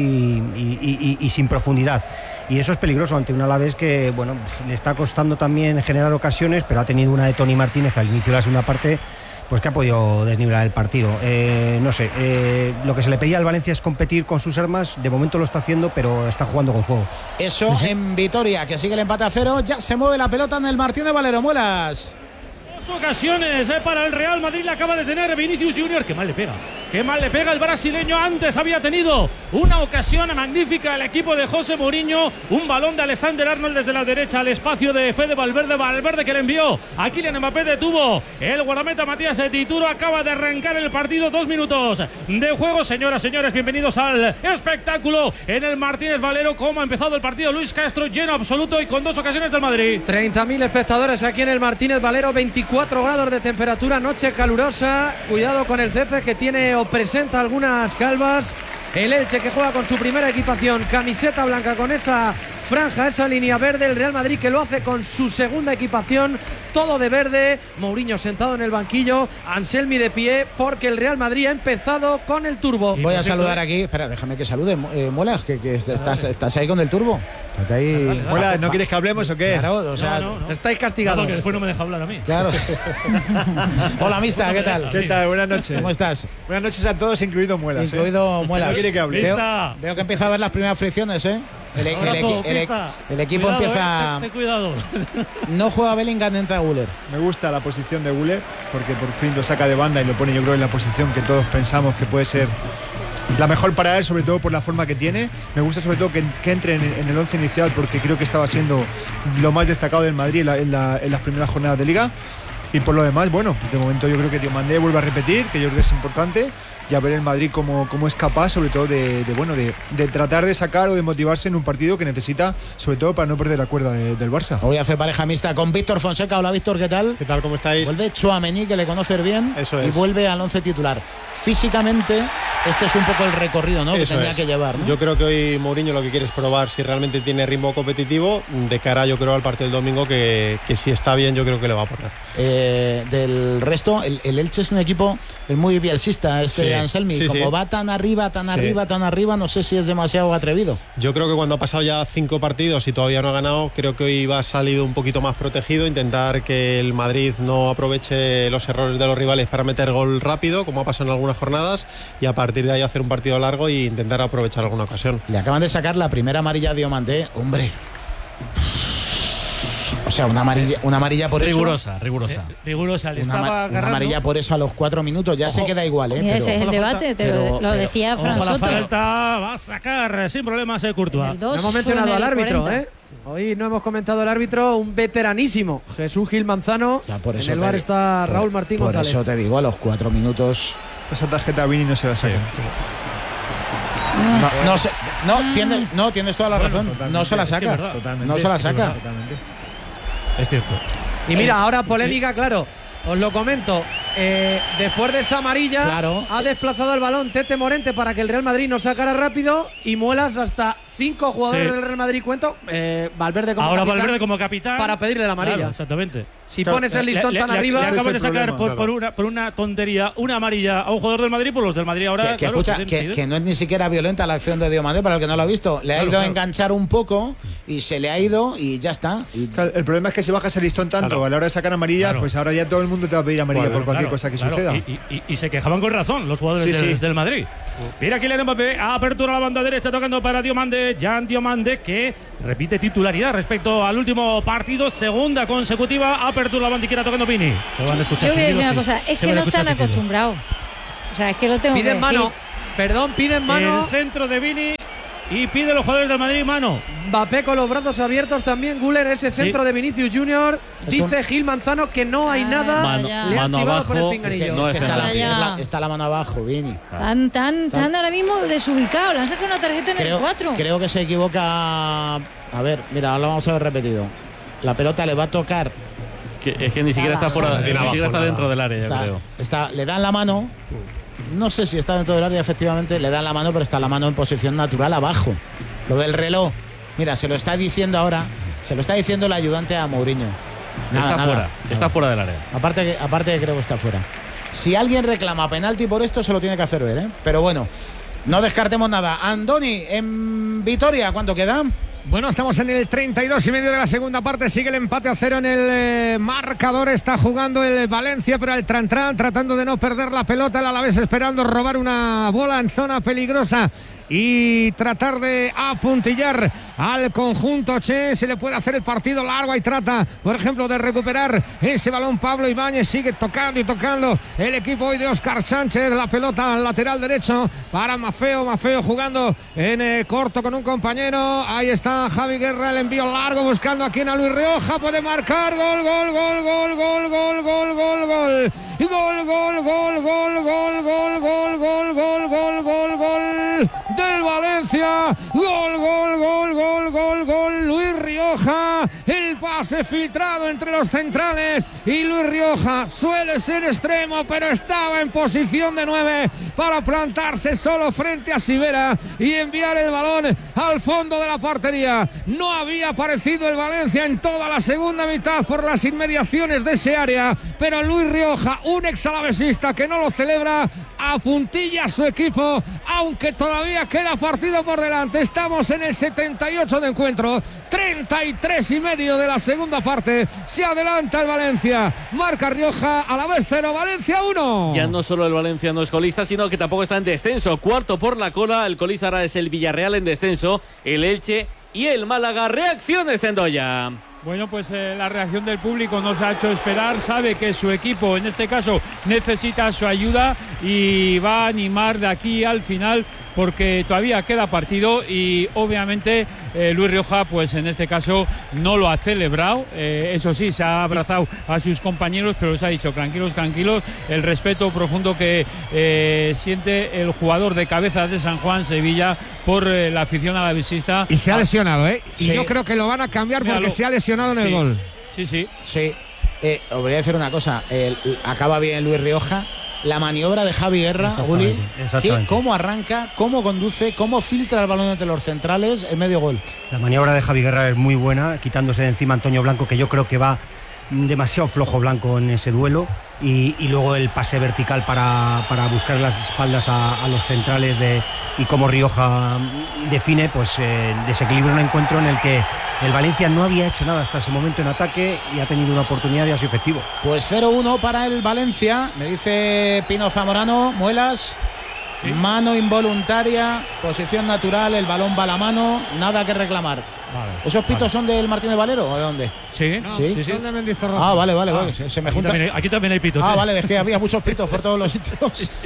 y sin profundidad. Y eso es peligroso ante un Alavés que, bueno, le está costando también generar ocasiones, pero ha tenido una de Toni Martínez al inicio de la segunda parte, pues que ha podido desnivelar el partido. No sé, lo que se le pedía al Valencia es competir con sus armas. De momento lo está haciendo, pero está jugando con fuego. Eso sí. En Vitoria, que sigue el empate a 0. Ya se mueve la pelota en el Martínez Valero. Muelas. Dos ocasiones para el Real Madrid, la acaba de tener Vinicius Junior. Qué mal le pega. Qué mal le pega el brasileño. Antes había tenido una ocasión magnífica el equipo de José Mourinho. Un balón de Alexander Arnold desde la derecha al espacio de Fede Valverde. Valverde que le envió a Kylian Mbappé. Detuvo el guardameta Matías Tituro. Acaba de arrancar el partido. 2 minutos de juego. Señoras, señores, bienvenidos al espectáculo en el Martínez Valero. ¿Cómo ha empezado el partido? Luis Castro, lleno absoluto y con 2 ocasiones del Madrid. 30.000 espectadores aquí en el Martínez Valero. 24 grados de temperatura. Noche calurosa. Cuidado con el césped que tiene o presenta algunas calvas. El Elche, que juega con su primera equipación, camiseta blanca con esa franja, esa línea verde. El Real Madrid, que lo hace con su segunda equipación, todo de verde. Mourinho sentado en el banquillo, Anselmi de pie, porque el Real Madrid ha empezado con el turbo. Voy a saludar aquí, espera, déjame que salude, Muelas, que estás ahí con el turbo. Ahí. Muelas, ¿no quieres que hablemos o qué? Claro, o sea, no. Estáis castigados. Porque después no me deja hablar a mí. Claro. Hola, Mista, ¿qué tal? ¿Qué tal? Buenas noches. ¿Cómo estás? Buenas noches a todos, incluido Muelas. Incluido Muelas. No quiere que hable. Veo que empieza a ver las primeras fricciones, ¿eh? El equipo cuidado, empieza. Ten cuidado. No juega Bellingham, entra Güler. Me gusta la posición de Güler porque por fin lo saca de banda y lo pone, yo creo, en la posición que todos pensamos que puede ser la mejor para él, sobre todo por la forma que tiene. Me gusta sobre todo que entre en el 11 inicial, porque creo que estaba siendo lo más destacado del Madrid en las primeras jornadas de Liga. Y por lo demás, bueno, de momento yo creo que Diomandé vuelve a repetir, que yo creo que es importante, y a ver el Madrid cómo es capaz, sobre todo de tratar de sacar o de motivarse en un partido que necesita, sobre todo para no perder la cuerda del Barça. Hoy hace pareja mixta con Víctor Fonseca. Hola, Víctor, ¿qué tal? ¿Qué tal? ¿Cómo estáis? Vuelve Tchouaméni, que le conoces bien. Eso es. Y vuelve al 11 titular. Físicamente, este es un poco el recorrido, ¿no? Que tendría que llevar, ¿no? Yo creo que hoy Mourinho lo que quiere es probar si realmente tiene ritmo competitivo de cara, yo creo, al partido del domingo, que si está bien, yo creo que le va a aportar. Del resto, el Elche es un equipo muy bielsista, Anselmi. Sí, como sí. va tan arriba, no sé si es demasiado atrevido. Yo creo que cuando ha pasado ya 5 partidos y todavía no ha ganado, creo que hoy va a salir un poquito más protegido, intentar que el Madrid no aproveche los errores de los rivales para meter gol rápido, como ha pasado en algunas jornadas, y a partir de ahí hacer un partido largo e intentar aprovechar alguna ocasión. Le acaban de sacar la primera amarilla a Diomandé, hombre. O sea, una amarilla por rigurosa, eso. Rigurosa. Le estaba agarrando. Una amarilla por eso a los 4 minutos. Ya se queda igual, ¿eh? Mira, ese es el debate, lo decía Fran Soto. La falta va a sacar sin problemas Courtois. No hemos mencionado al árbitro, 40. Hoy no hemos comentado al árbitro, un veteranísimo, Jesús Gil Manzano. O sea, por eso en el bar está Raúl Martín González. Por eso te digo, a los 4 minutos. Esa tarjeta a Vini no se la saca. Tienes toda la razón. No se la saca. No se la saca. Es cierto. Y mira, ahora polémica, claro. Os lo comento. Después de esa amarilla, ha desplazado el balón Tete Morente para que el Real Madrid no sacara rápido, y Muelas hasta 5 jugadores del Real Madrid, cuento. Valverde como ahora capitán, Valverde como capitán para pedirle la amarilla. Claro, exactamente. Si pones el listón tan arriba. Le acabas de sacar por una tontería una amarilla a un jugador del Madrid, pues los del Madrid ahora. Que no es ni siquiera violenta la acción de Diomandé, para el que no lo ha visto. Le ha ido a enganchar un poco y se le ha ido y ya está. Claro, el problema es que si bajas el listón tanto a la hora de sacar amarilla, pues ahora ya todo el mundo te va a pedir amarilla por cualquier cosa que suceda. Y se quejaban con razón los jugadores del Madrid. Mira Kylian Mbappé, apertura a la banda derecha tocando para Diomandé. Jan Diomandé, que repite titularidad respecto al último partido, segunda consecutiva, apertura a la banda izquierda tocando Pini. Yo voy a decir una cosa, es que no están acostumbrados. O sea, es que lo tengo que decir. Mano. Perdón, piden mano. El centro de Vini y pide los jugadores del Madrid mano. Mbappé con los brazos abiertos también. Guller, ese centro de Vinicius Junior. Dice Gil Manzano que no hay nada. Le han chivado por el pinganillo. Está la mano abajo, Vini. Tan ahora mismo desubicado. Le han sacado una tarjeta en el 4. Creo que se equivoca. A ver, mira, ahora lo vamos a ver repetido. La pelota le va a tocar. Es que ni siquiera está fuera, ni siquiera está dentro del área, yo creo. Le dan la mano. No sé si está dentro del área, efectivamente, le dan la mano, pero está la mano en posición natural abajo. Lo del reloj, mira, se lo está diciendo ahora, se lo está diciendo el ayudante a Mourinho. Está fuera del área. Aparte que creo que está fuera. Si alguien reclama penalti por esto, se lo tiene que hacer ver, ¿eh? Pero bueno, no descartemos nada. Andoni, en Vitoria, ¿cuánto queda? Bueno, estamos en el 32 y medio de la segunda parte. Sigue el empate a 0 en el marcador. Está jugando el Valencia, pero el Trantran tratando de no perder la pelota. El Alavés esperando robar una bola en zona peligrosa y tratar de apuntillar al conjunto Che. Se le puede hacer el partido largo y trata, por ejemplo, de recuperar ese balón Pablo Ibáñez. Sigue tocando y tocando el equipo hoy de Óscar Sánchez. La pelota al lateral derecho para Maffeo jugando en corto con un compañero. Ahí está Javi Guerra, el envío largo buscando aquí a Luis Rioja. Puede marcar. Gol del Valencia, gol, Luis Rioja, el pase filtrado entre los centrales y Luis Rioja suele ser extremo, pero estaba en posición de 9 para plantarse solo frente a Sivera y enviar el balón al fondo de la portería. No había aparecido el Valencia en toda la segunda mitad por las inmediaciones de ese área, pero Luis Rioja, un exalavesista que no lo celebra, apuntilla a su equipo, aunque todavía queda partido por delante. Estamos en el 78 de encuentro, 33 y medio de la segunda parte. Se adelanta el Valencia, marca Rioja, Alavés 0, Valencia 1. Ya no solo el Valencia no es colista, sino que tampoco está en descenso. Cuarto por la cola, el colista ahora es el Villarreal en descenso, el Elche y el Málaga. Reacciones, Zendoya. Bueno, pues la reacción del público nos ha hecho esperar, sabe que su equipo en este caso necesita su ayuda y va a animar de aquí al final porque todavía queda partido y obviamente Luis Rioja pues en este caso no lo ha celebrado, eso sí, se ha abrazado a sus compañeros pero les ha dicho tranquilos, el respeto profundo que siente el jugador de Cabezas de San Juan, Sevilla, por la afición alavesista. Y se ha lesionado, ¿eh? Sí. Y yo creo que lo van a cambiar porque se ha lesionado en el gol. Sí. Os voy a decir una cosa, acaba bien Luis Rioja. La maniobra de Javi Guerra, Uli, cómo arranca, cómo conduce, cómo filtra el balón entre los centrales, el medio gol. La maniobra de Javi Guerra es muy buena, quitándose de encima a Antonio Blanco, que yo creo que va demasiado flojo Blanco en ese duelo, y luego el pase vertical para buscar las espaldas a los centrales y cómo Rioja define, pues desequilibra un encuentro en el que el Valencia no había hecho nada hasta ese momento en ataque y ha tenido una oportunidad y ha sido efectivo. Pues 0-1 para el Valencia, me dice Pino Zamorano. Muelas, ¿sí? Mano involuntaria, posición natural, el balón va a la mano, nada que reclamar. Vale, ¿esos pitos son del Martínez Valero o de dónde? Sí. Son de Mendizorroza. Vale. Se me junta. Aquí también hay pitos. Vale, es que había muchos pitos por todos los sitios.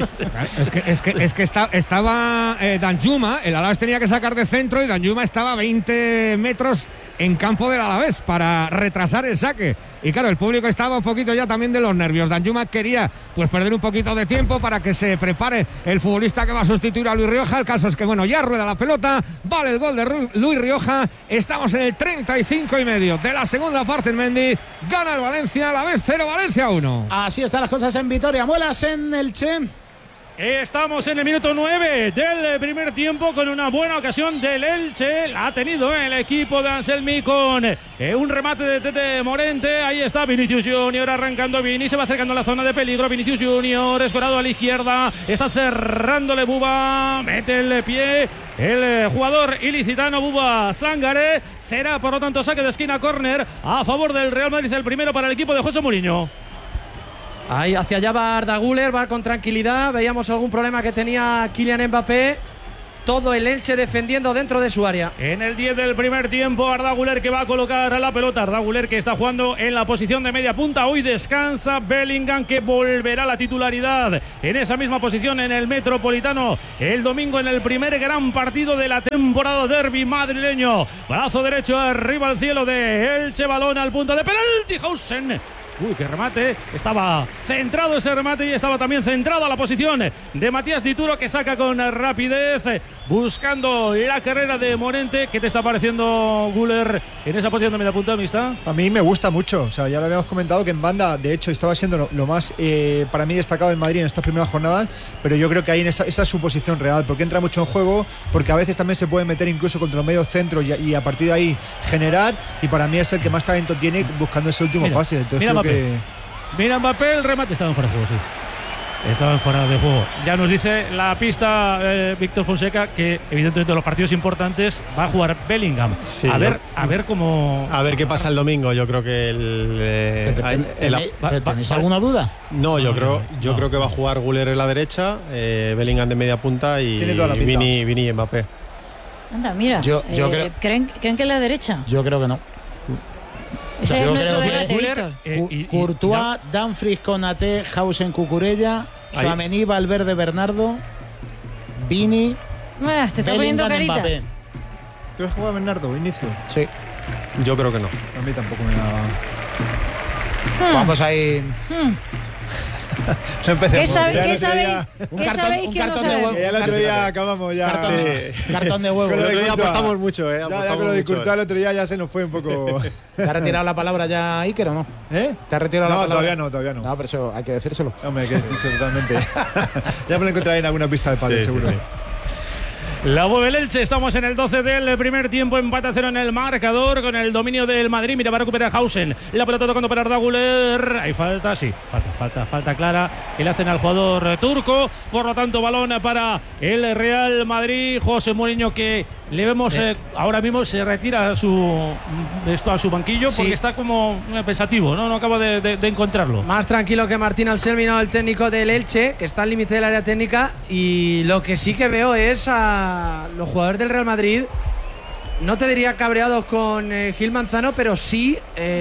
Es que estaba Danjuma, el Alavés tenía que sacar de centro y Danjuma estaba a 20 metros en campo del Alavés para retrasar el saque. Y claro, el público estaba un poquito ya también de los nervios. Danjuma quería pues perder un poquito de tiempo para que se prepare el futbolista que va a sustituir a Luis Rioja. El caso es que bueno, ya rueda la pelota, vale el gol de Luis Rioja. Estamos en el 35 y medio de la segunda parte en Mendy. Gana el Valencia, Alavés 0, Valencia 1. Así están las cosas en Vitoria. Muelas en el Che. Estamos en el minuto 9 del primer tiempo con una buena ocasión del Elche. La ha tenido el equipo de Anselmi con un remate de Tete Morente. Ahí está Vinicius Junior arrancando. Vini se va acercando a la zona de peligro. Vinicius Junior escorado a la izquierda. Está cerrándole Buba. Mete el pie el jugador ilicitano Buba Sangaré. Será por lo tanto saque de esquina, córner a favor del Real Madrid. El primero para el equipo de José Mourinho. Ahí hacia allá va Arda Güler, va con tranquilidad. Veíamos algún problema que tenía Kylian Mbappé. Todo el Elche defendiendo dentro de su área. En el 10 del primer tiempo, Arda Güler que va a colocar la pelota. Arda Güler que está jugando en la posición de media punta. Hoy descansa Bellingham, que volverá a la titularidad en esa misma posición en el Metropolitano el domingo en el primer gran partido de la temporada, derbi madrileño. Brazo derecho arriba al cielo de Elche, balón al punto de penalti. Hausen. Uy, qué remate. Estaba centrado ese remate y estaba también centrada la posición de Matías Dituro, que saca con rapidez buscando la carrera de Morente. ¿Qué te está pareciendo, Güler, en esa posición de media punta mixta? A mí me gusta mucho. O sea, ya lo habíamos comentado que en banda, de hecho, estaba siendo lo más para mí destacado en Madrid en estas primeras jornadas. Pero yo creo que ahí esa es su posición real, porque entra mucho en juego, porque a veces también se puede meter incluso contra los medios centros y a partir de ahí generar. Y para mí es el que más talento tiene buscando ese último pase. Entonces, Mira Mbappé, el remate estaba en fuera de juego, sí. Estaba en fuera de juego. Ya nos dice la pista Víctor Fonseca que evidentemente en los partidos importantes va a jugar Bellingham. Sí, a ver cómo. A ver qué pasa el domingo. Yo creo que ¿Tenéis alguna duda? No, yo creo que va a jugar Güler en la derecha, Bellingham de media punta y Vini y Mbappé. Anda, mira. Yo creo, ¿creen que en la derecha? Yo creo que no. Ese es nuestro debate, Víctor. Courtois, Dumfries, Konaté, Hausen, Cucurella, Tchouaméni, Valverde, Bernardo, Vini. Te está poniendo caritas. Mbappé. ¿Tú has jugado a Bernardo, Inicio? Sí. Yo creo que no. A mí tampoco me daba. Vamos a ir. ¿Qué sabéis que no sabemos? Ya el otro día acabamos ya. Cartón de huevo. El otro día apostamos mucho, Ya con lo de Courtois el otro día ya se nos fue un poco. ¿Te ha retirado la palabra ya Iker o no? ¿Eh? ¿Te ha retirado la palabra? Todavía no. No, pero eso hay que decírselo. Hombre, hay que decírselo totalmente. Ya me lo encontraré en alguna pista de pádel, seguro. Sí. La mueve el Elche, estamos en el 12 del primer tiempo, empate a 0 en el marcador con el dominio del Madrid. Mira, va a recuperar Hausen, la pelota tocando para Arda Güler. Hay falta, sí, falta clara que le hacen al jugador turco. Por lo tanto, balón para el Real Madrid. José Mourinho, que le vemos ahora mismo se retira a su banquillo, sí, porque está como pensativo, no acaba de encontrarlo. Más tranquilo que Martín Anselmi, el técnico del Elche, que está al límite del área técnica. Y lo que sí que veo es a los jugadores del Real Madrid, no te diría cabreados con Gil Manzano, pero sí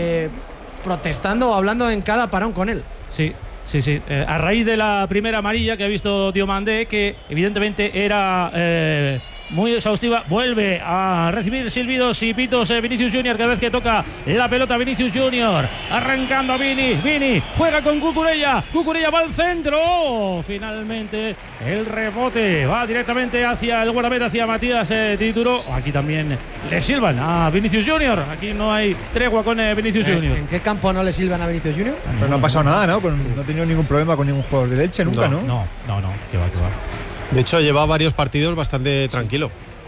protestando o hablando en cada parón con él. Sí. A raíz de la primera amarilla que ha visto Diomandé, que evidentemente era muy exhaustiva, vuelve a recibir silbidos y pitos Vinicius Junior cada vez que toca la pelota. Vinicius Junior arrancando a Vini juega con Cucurella va al centro, finalmente el rebote va directamente hacia el guardameta, hacia Matías Dituro. Aquí también le silban a Vinicius Junior, aquí no hay tregua con Vinicius Junior. ¿En qué campo no le silban a Vinicius Junior? Pero no ha pasado nada, ¿no? No ha tenido ningún problema con ningún jugador de Elche nunca, ¿no? No, que va. De hecho, lleva varios partidos bastante tranquilo.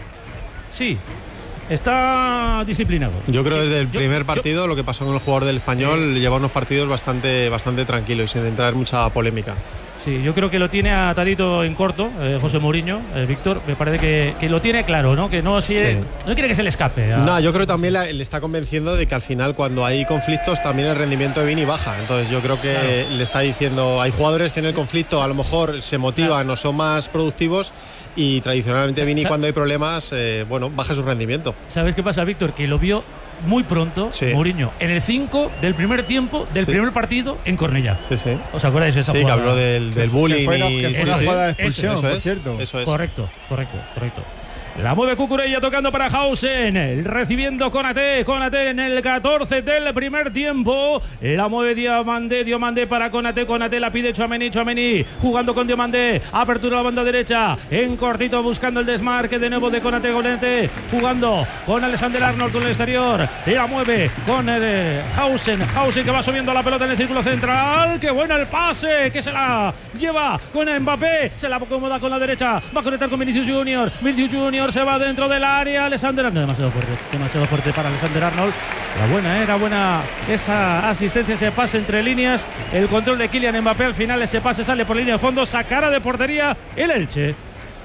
Sí, está disciplinado. Yo creo desde el primer partido, lo que pasó con el jugador del Español, lleva unos partidos bastante tranquilos y sin entrar en mucha polémica. Sí, yo creo que lo tiene atadito en corto, José Mourinho, Víctor. Me parece que lo tiene claro, ¿no? Que no quiere que se le escape. No, yo creo que también le está convenciendo de que al final, cuando hay conflictos, también el rendimiento de Vini baja. Entonces yo creo que le está diciendo, hay jugadores que en el conflicto a lo mejor se motivan o son más productivos, y tradicionalmente Vini, cuando hay problemas, baja su rendimiento. ¿Sabes qué pasa, Víctor? Que lo vio muy pronto, sí, Mourinho, en el 5 del primer tiempo del primer partido en Cornellá. Sí. ¿Os acordáis de esa jugada? Sí, que habló del bullying. Que fue una jugada de expulsión, por cierto. Eso es. Correcto. La mueve Cucurella tocando para Hausen. Recibiendo Konaté en el 14 del primer tiempo. La mueve Diomandé para Konaté. Konaté la pide Tchouaméni. Jugando con Diomandé. Apertura a la banda derecha. En cortito buscando el desmarque de nuevo de Konaté. Jugando con Alexander Arnold con el exterior. Y la mueve con Hausen. Hausen que va subiendo la pelota en el círculo central. ¡Qué bueno el pase! Que se la lleva con Mbappé. Se la acomoda con la derecha. Va a conectar con Vinicius Junior. Vinicius Junior se va dentro del área. Alexander Arnold, demasiado fuerte para Alexander Arnold. Era buena esa asistencia, ese pase entre líneas. El control de Kylian Mbappé. Al final ese pase sale por línea de fondo. Sacará de portería el Elche.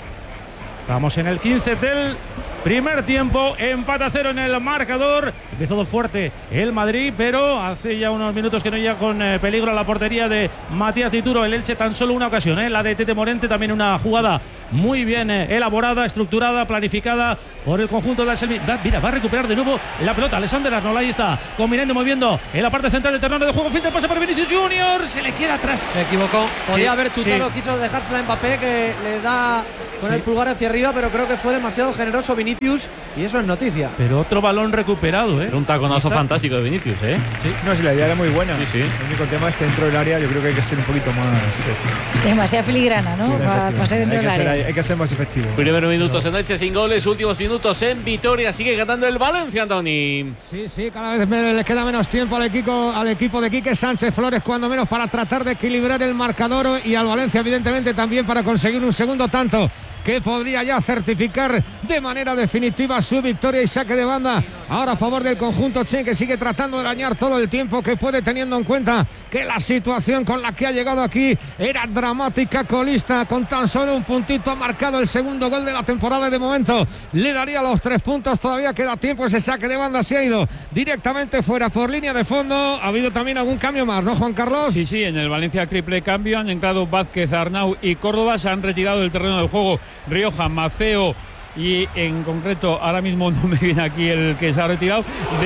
Estamos en el 15 del primer tiempo, empate a 0 en el marcador. Empezó fuerte el Madrid, pero hace ya unos minutos que no llega con peligro a la portería de Matías Tituro. El Elche tan solo una ocasión, la de Tete Morente, también una jugada muy bien elaborada, estructurada, planificada por el conjunto de Anselmi. Mira, va a recuperar de nuevo la pelota Alexander Arnold, ahí está, combinando, moviendo en la parte central del terreno de juego. Filtra, pasa por Vinicius Junior, se le queda atrás. Se equivocó, podía haber chutado, quiso dejársela a Mbappé, que le da con el pulgar hacia arriba, pero creo que fue demasiado generoso Vinicius y eso es noticia. Pero otro balón recuperado, Era un taconazo fantástico de Vinicius, Sí. No, si la idea era muy buena. Sí. El único tema es que dentro del área yo creo que hay que ser un poquito más... Demasiado filigrana, ¿no? Para ser dentro del área. Hay que ser más efectivo. Primeros minutos en Elche sin goles, últimos minutos en Vitoria. Sigue ganando el Valencia, Antoni. Sí, cada vez le queda menos tiempo al equipo de Quique Sánchez Flores, cuando menos para tratar de equilibrar el marcador, y al Valencia evidentemente también para conseguir un segundo tanto que podría ya certificar de manera definitiva su victoria y saque de banda ahora a favor del conjunto che, que sigue tratando de arañar todo el tiempo que puede, teniendo en cuenta que la situación con la que ha llegado aquí era dramática. Colista con tan solo un puntito, ha marcado el segundo gol de la temporada y de momento le daría los 3 puntos. Todavía queda tiempo, ese saque de banda se ha ido directamente fuera por línea de fondo. Ha habido también algún cambio más, ¿no, Juan Carlos? Sí, en el Valencia triple cambio, han entrado Vázquez, Arnau y Córdoba, se han retirado del terreno del juego Rioja, Maceo y en concreto ahora mismo no me viene aquí el que se ha retirado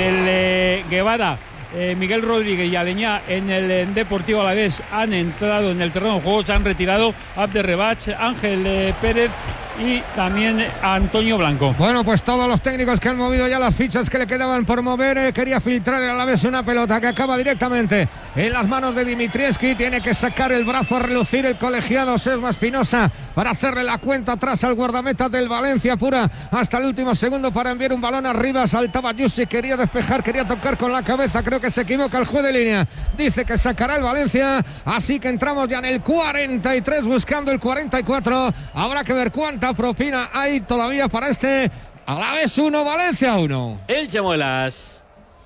del Guevara. Miguel Rodríguez y Aleñá en el Deportivo Alavés han entrado en el terreno de juego, se han retirado Abderrebach, Ángel Pérez y también Antonio Blanco. Bueno, pues todos los técnicos que han movido ya las fichas que le quedaban por mover. Quería filtrar el Alavés una pelota que acaba directamente en las manos de Dimitrievski. Tiene que sacar el brazo a relucir el colegiado Sesma Espinosa para hacerle la cuenta atrás al guardameta del Valencia. Apura hasta el último segundo para enviar un balón arriba. Saltaba Yussi, quería despejar, quería tocar con la cabeza. Creo que se equivoca el juez de línea. Dice que sacará el Valencia. Así que entramos ya en el 43 buscando el 44. Habrá que ver cuánta propina hay todavía para este Alavés 1, Valencia 1. Elche Muelas.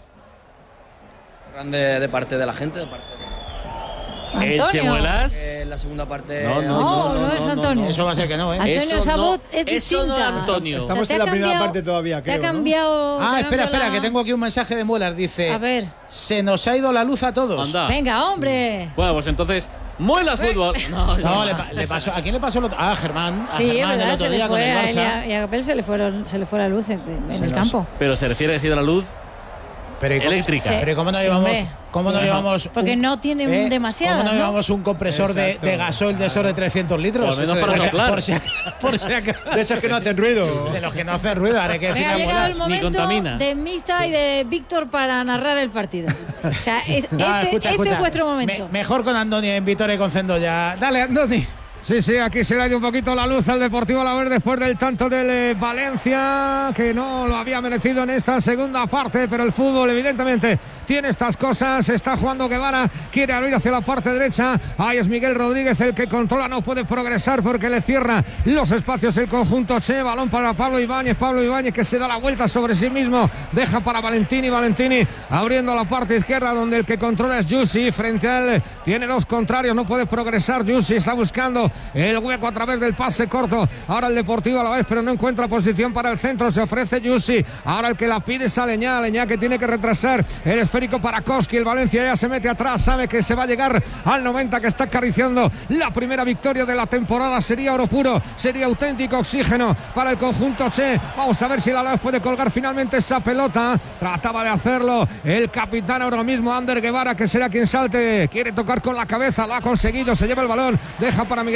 Grande de parte de la gente, de parte de... Elche Muelas. La segunda parte... No es Antonio. Eso va a ser que no, Antonio Sabot es distinta. Eso no, Antonio. Estamos en la primera parte todavía, creo. Te ha cambiado... Ah, espera, que tengo aquí un mensaje de Muelas. Dice: a ver. Se nos ha ido la luz a todos. Anda. Venga, hombre. Bueno, pues entonces... Muelas Fútbol. No, le pasó. ¿A quién le pasó el otro? Ah, Germán. Sí, es verdad, se le fue a él y a Capel se le fue la luz en el campo. Pero se refiere a si de la luz eléctrica. Sí. Pero ¿cómo no llevamos? Porque no tiene demasiado. ¿Cómo no llevamos un compresor de gasoil de esos de 300 litros? Por lo menos para soplar. Por si acaso. De esos que no hacen ruido. De los que no hacen ruido, ahora hay que decir. Ha llegado el Ni momento contamina. de Mista y de Víctor para narrar el partido. O sea, Escucha. es vuestro momento. Mejor con Andoni en Vitoria y con Cendoya. Dale, Andoni. Sí, aquí se le ha ido un poquito la luz al Deportivo Alavés después del tanto del Valencia, que no lo había merecido en esta segunda parte, pero el fútbol evidentemente tiene estas cosas. Está jugando Guevara, quiere abrir hacia la parte derecha. Ahí es Miguel Rodríguez el que controla, no puede progresar porque le cierra los espacios el conjunto che. Balón para Pablo Ibáñez que se da la vuelta sobre sí mismo, deja para Valentini abriendo la parte izquierda donde el que controla es Yussi. Frente a él tiene los contrarios, no puede progresar Yussi, está buscando el hueco a través del pase corto. Ahora el Deportivo Alavés, pero no encuentra posición para el centro. Se ofrece Yussi. Ahora el que la pide es Aleñá que tiene que retrasar el esférico para Koski. El Valencia ya se mete atrás, sabe que se va a llegar al 90, que está acariciando la primera victoria de la temporada. Sería oro puro, sería auténtico oxígeno para el conjunto che. Vamos a ver si el Alavés puede colgar finalmente esa pelota. Trataba de hacerlo el capitán ahora mismo, Ander Guevara, que será quien salte. Quiere tocar con la cabeza, lo ha conseguido. Se lleva el balón, deja para Miguel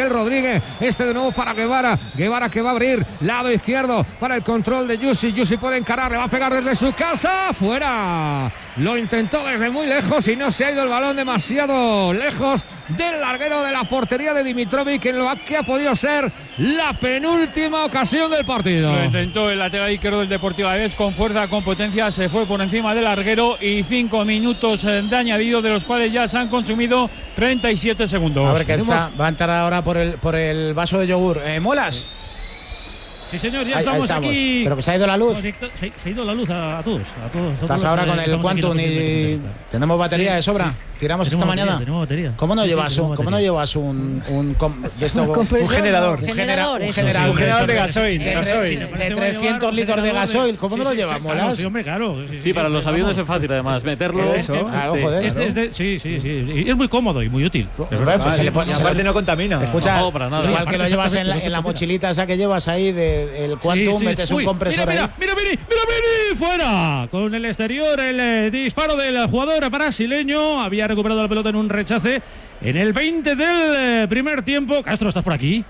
Miguel Rodríguez. Este de nuevo para Guevara. Guevara que va a abrir lado izquierdo para el control de Yusi. Yusi puede encarar, le va a pegar desde su casa. Fuera. Lo intentó desde muy lejos y no se ha ido el balón demasiado lejos del larguero de la portería de Dimitrovic, en lo que ha podido ser la penúltima ocasión del partido. Lo intentó el lateral izquierdo del Deportivo Alavés con fuerza, con potencia, se fue por encima del larguero y 5 minutos de añadido, de los cuales ya se han consumido 37 segundos. A ver qué está, va a entrar ahora por el vaso de yogur. ¿Molas? Sí, señor, ya Ahí estamos aquí. Pero que se ha ido la luz. Se ha ido la luz a todos. Estás ahora con el Quantum y tenemos batería de sobra. Tiramos esta mañana. ¿Cómo no llevas un generador? Un generador de gasoil. De 300 litros de gasoil. ¿Cómo no lo llevas, Molas? Sí, hombre, claro. Sí, para los aviones es fácil, además, meterlo. Claro, joder. Sí. Y es muy cómodo y muy útil. Aparte no contamina. Escucha, no, para nada. igual que lo llevas en la mochilita esa que llevas ahí del Quantum, metes un compresor ahí. Mira, fuera. Con el exterior, el disparo del jugador brasileño. Había recuperado la pelota en un rechace en el 20 del primer tiempo. Castro, ¿estás por aquí?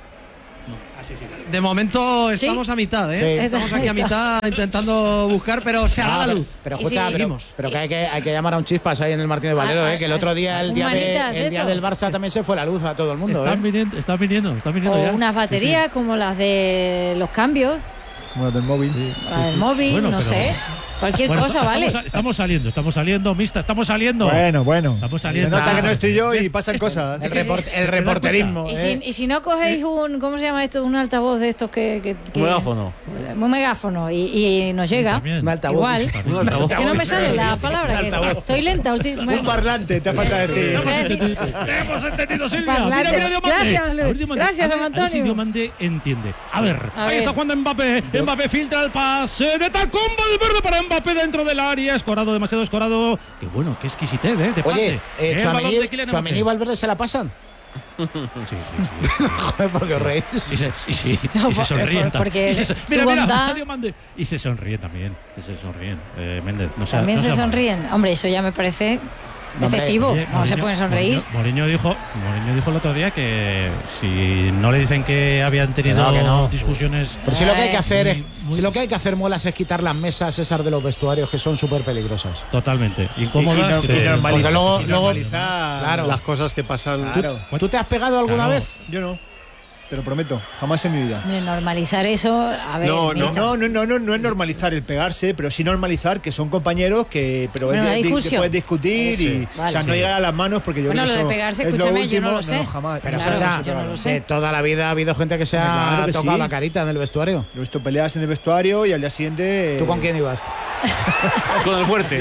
De momento estamos a mitad, ¿eh? Sí. Estamos aquí a mitad intentando buscar, pero se hará la luz. Pero escucha, pero que hay que llamar a un Chispas ahí en el Martínez Valero, que el otro día, el día del Barça, también se fue la luz a todo el mundo. Están viniendo o ya. unas baterías como las de los cambios. Como las del móvil. La del móvil, bueno, no sé. Cualquier cosa, vale. Estamos saliendo, Mista, estamos saliendo. Bueno. Estamos saliendo. Se nota que no estoy yo y pasan cosas. El reporterismo. Y si no cogéis ¿cómo se llama esto? Un altavoz de estos que un megáfono. Un megáfono y nos llega. Un altavoz. Igual. Que no me sale la palabra. Que estoy lenta. Un parlante, te ha falta decir. Hemos entendido, Silvia. Mira, gracias, Luis. Gracias, don Antonio. Diomande entiende. A ver, ahí está jugando Mbappé. Mbappé filtra el pase de tacón Valverde para Mbappé dentro del área. Escorado, demasiado escorado. Qué bueno, qué exquisitez, de pase. Oye, Tchouaméni y Valverde se la pasan. Sí. Joder, porque os reís. Y se sonríen también. Mira, y se sonríen también. Méndez, también se sonríen. Hombre, eso ya me parece excesivo. No se pueden sonreír. Mourinho dijo el otro día que si no le dicen que habían tenido discusiones. Pero si lo que hay que hacer, Molas, es quitar las mesas esas de los vestuarios que son súper peligrosas. Totalmente. Incómodas. Y luego claro, las cosas que pasan. Claro. ¿Tú te has pegado alguna vez? Yo no. Te lo prometo, jamás en mi vida. Normalizar eso, a ver. No es normalizar el pegarse, pero sí normalizar que son compañeros que puedes discutir y no llegar a las manos porque yo creo que lo de pegarse, escúchame, yo no lo sé. Jamás. Pero yo no lo sé. Toda la vida ha habido gente que se ha tocado la carita en el vestuario. Lo he visto peleas en el vestuario y al día siguiente. ¿Tú con quién ibas? Con el fuerte.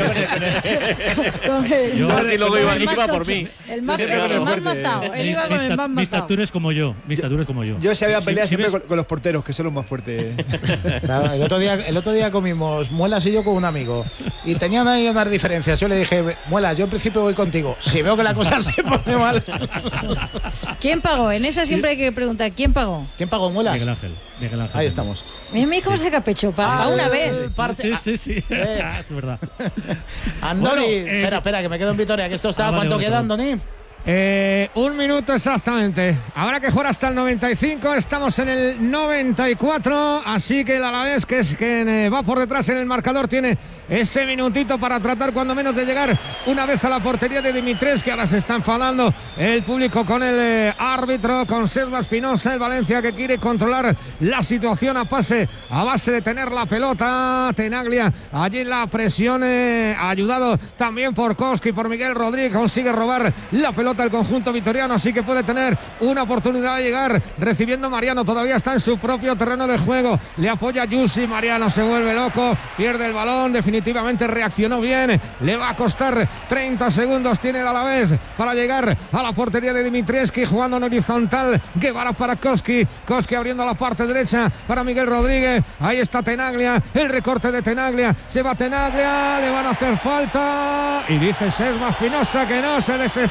Yo luego iba por mí. El más matado. Él iba con el más matado. Mis taturas como yo. Yo si había peleas siempre con los porteros, que son los más fuertes. Claro, el otro día comimos Muelas y yo con un amigo y tenían ahí unas diferencias. Yo le dije, Muelas, yo en principio voy contigo. Si veo que la cosa se pone mal. ¿Quién pagó? En esa siempre hay que preguntar, ¿quién pagó? ¿Quién pagó, Muelas? Miguel Ángel. Ahí estamos. Mira cómo saca pecho, para una vez. Sí. Es verdad. Andoni, espera, que me quedo en Vitoria, que esto está. ¿Cuánto queda, Andoni? 1 minuto exactamente. Habrá que jugar hasta el 95. Estamos en el 94. Así que el Alavés, que es quien va por detrás en el marcador, tiene ese minutito para tratar cuando menos de llegar una vez a la portería de Dimitrescu, que ahora se está enfadando el público con el árbitro, con Sesma Espinosa, el Valencia, que quiere controlar la situación a base de tener la pelota. Tenaglia allí en la presión, ayudado también por Koski, por Miguel Rodríguez, consigue robar la pelota el conjunto vitoriano, así que puede tener una oportunidad de llegar recibiendo Mariano. Todavía está en su propio terreno de juego, le apoya Yusi. Mariano se vuelve loco, pierde el balón, definitivamente reaccionó bien. Le va a costar 30 segundos, tiene el Alavés para llegar a la portería de Dimitrescu, jugando en horizontal. Guevara para Koski abriendo la parte derecha para Miguel Rodríguez. Ahí está Tenaglia, el recorte de Tenaglia, se va Tenaglia, le van a hacer falta y dice Sesma Espinosa que no, se desespera el propio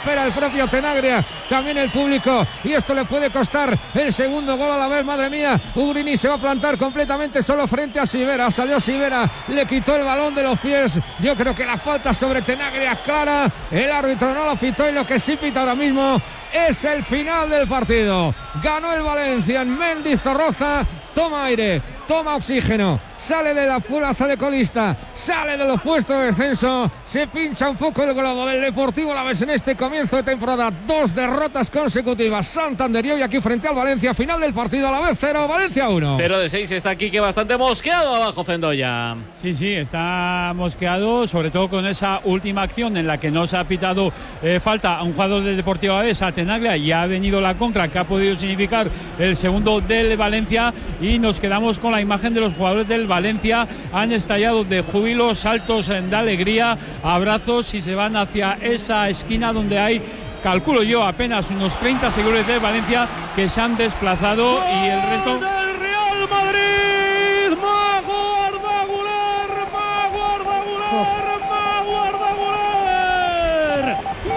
propio Tenaglia, también el público, y esto le puede costar el segundo gol a la vez. Madre mía, Ugrini se va a plantar completamente solo frente a Sivera. Salió Sivera, le quitó el balón de los pies. Yo creo que la falta sobre Tenaglia es clara, el árbitro no lo pitó, y lo que sí pita ahora mismo es el final del partido. Ganó el Valencia en Mendizorroza. Toma aire, toma oxígeno, sale de la plaza de colista, sale de los puestos de descenso, se pincha un poco el globo del Deportivo Alavés en este comienzo de temporada. 2 derrotas consecutivas, Santander y hoy aquí frente al Valencia. Final del partido, Alavés 0, Valencia 1. 0 de 6, está aquí que bastante mosqueado abajo Zendoya. Sí, está mosqueado, sobre todo con esa última acción en la que no se ha pitado falta a un jugador del Deportivo Alavés, a Tenaglia, y ha venido la contra que ha podido significar el segundo del Valencia, y nos quedamos con la imagen de los jugadores del Valencia. Han estallado de júbilo, saltos de alegría, abrazos, y se van hacia esa esquina donde hay, calculo yo, apenas unos 30 seguidores del Valencia que se han desplazado, y el resto del Real Madrid. Mago Ardaguler, Mago Ardaguler, Mago Ardaguler.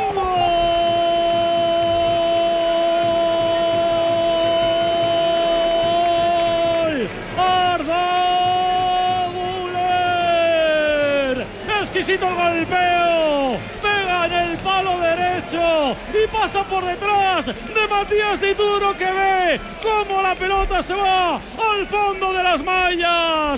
Ardaguler. Exquisito el golpeo. Pega en el palo derecho y pasa por detrás de Matías Dituro, que ve cómo la pelota se va al fondo de las mallas.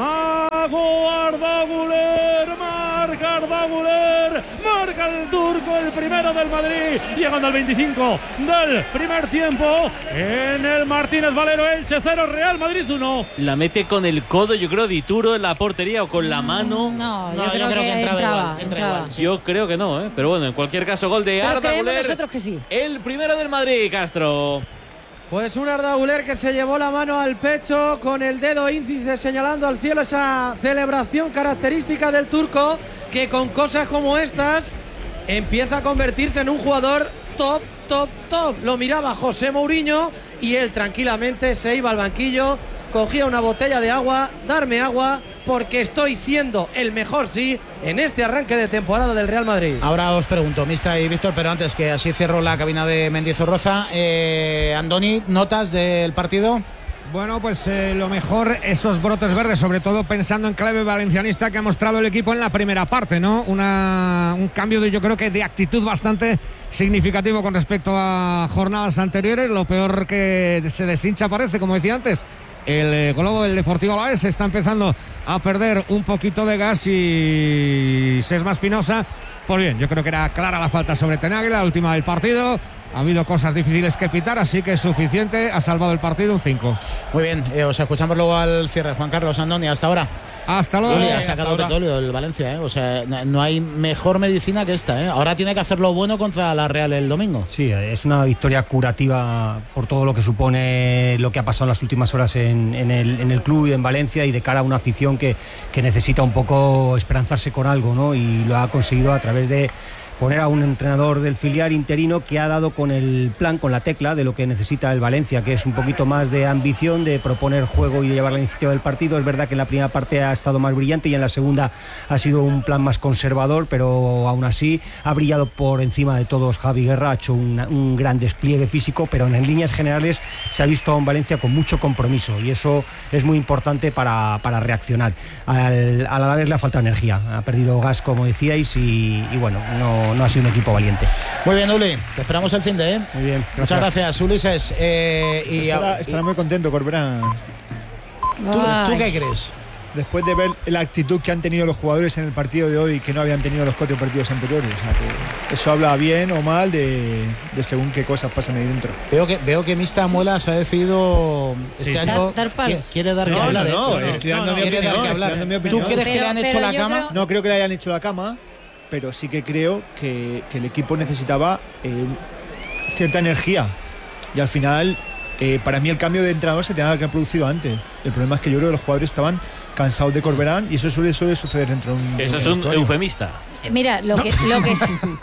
Mago Ardaguler, marca Ardaguler, marca el turco, el primero del Madrid, llegando al 25 del primer tiempo en el Martínez Valero. Elche 0, Real Madrid 1. La mete con el codo, yo creo, Dituro en la portería, o con la mano. No, yo creo que entraba. Sí. Yo creo que no, pero bueno, en cualquier caso, gol de Ardaguler. Nosotros que sí. El primero del Madrid, Castro. Pues un Ardaguler que se llevó la mano al pecho con el dedo índice señalando al cielo, esa celebración característica del turco, que con cosas como estas empieza a convertirse en un jugador top. Lo miraba José Mourinho y él tranquilamente se iba al banquillo, cogía una botella de agua, darme agua, porque estoy siendo el mejor, sí, en este arranque de temporada del Real Madrid. Ahora os pregunto, Mista y Víctor, pero antes que así cierro la cabina de Mendizorroza. Andoni, ¿notas del partido? Bueno, pues lo mejor, esos brotes verdes, sobre todo pensando en clave valencianista que ha mostrado el equipo en la primera parte, ¿no? Un cambio yo creo que de actitud bastante significativo con respecto a jornadas anteriores. Lo peor que se deshincha parece, como decía antes, el globo del Deportivo Alavés. Está empezando a perder un poquito de gas, y Sesma Espinosa, pues bien, yo creo que era clara la falta sobre Tenaglia, la última del partido. Ha habido cosas difíciles que pitar, así que es suficiente. Ha salvado el partido, un 5. Muy bien, os escuchamos luego al cierre. Juan Carlos, Andoni, hasta ahora. Hasta luego. Ha sacado petróleo el Valencia, o sea, no hay mejor medicina que esta. Ahora tiene que hacer lo bueno contra la Real el domingo. Sí, es una victoria curativa por todo lo que supone lo que ha pasado en las últimas horas en el club y en Valencia, y de cara a una afición que necesita un poco esperanzarse con algo, ¿no? Y lo ha conseguido a través de poner a un entrenador del filial interino que ha dado con el plan, con la tecla de lo que necesita el Valencia, que es un poquito más de ambición, de proponer juego y llevar la iniciativa del partido. Es verdad que en la primera parte ha estado más brillante y en la segunda ha sido un plan más conservador, pero aún así ha brillado por encima de todos Javi Guerra, ha hecho un gran despliegue físico, pero en líneas generales se ha visto a un Valencia con mucho compromiso, y eso es muy importante para reaccionar. Al Alavés le ha faltado energía, ha perdido gas, como decíais, y bueno, no ha sido un equipo valiente. Muy bien, Uli, te esperamos el fin de. Muy bien, gracias. Muchas gracias, Ulises. Estará muy contento Corberán. ¿Tú qué crees? Después de ver la actitud que han tenido los jugadores en el partido de hoy, que no habían tenido los 4 partidos anteriores, o sea, que eso habla bien o mal de según qué cosas pasan ahí dentro. Veo que Mista Muelas ha decidido este año quiere dar que hablar. Estoy dando mi opinión. ¿Tú crees que le han hecho la cama? No creo que le hayan hecho la cama, pero sí que creo que el equipo necesitaba cierta energía, y al final para mí el cambio de entrenador se tenía que haber producido antes. El problema es que yo creo que los jugadores estaban cansados de Corberán, y eso suele suceder dentro de un... Eso es un eufemista. Mira, lo que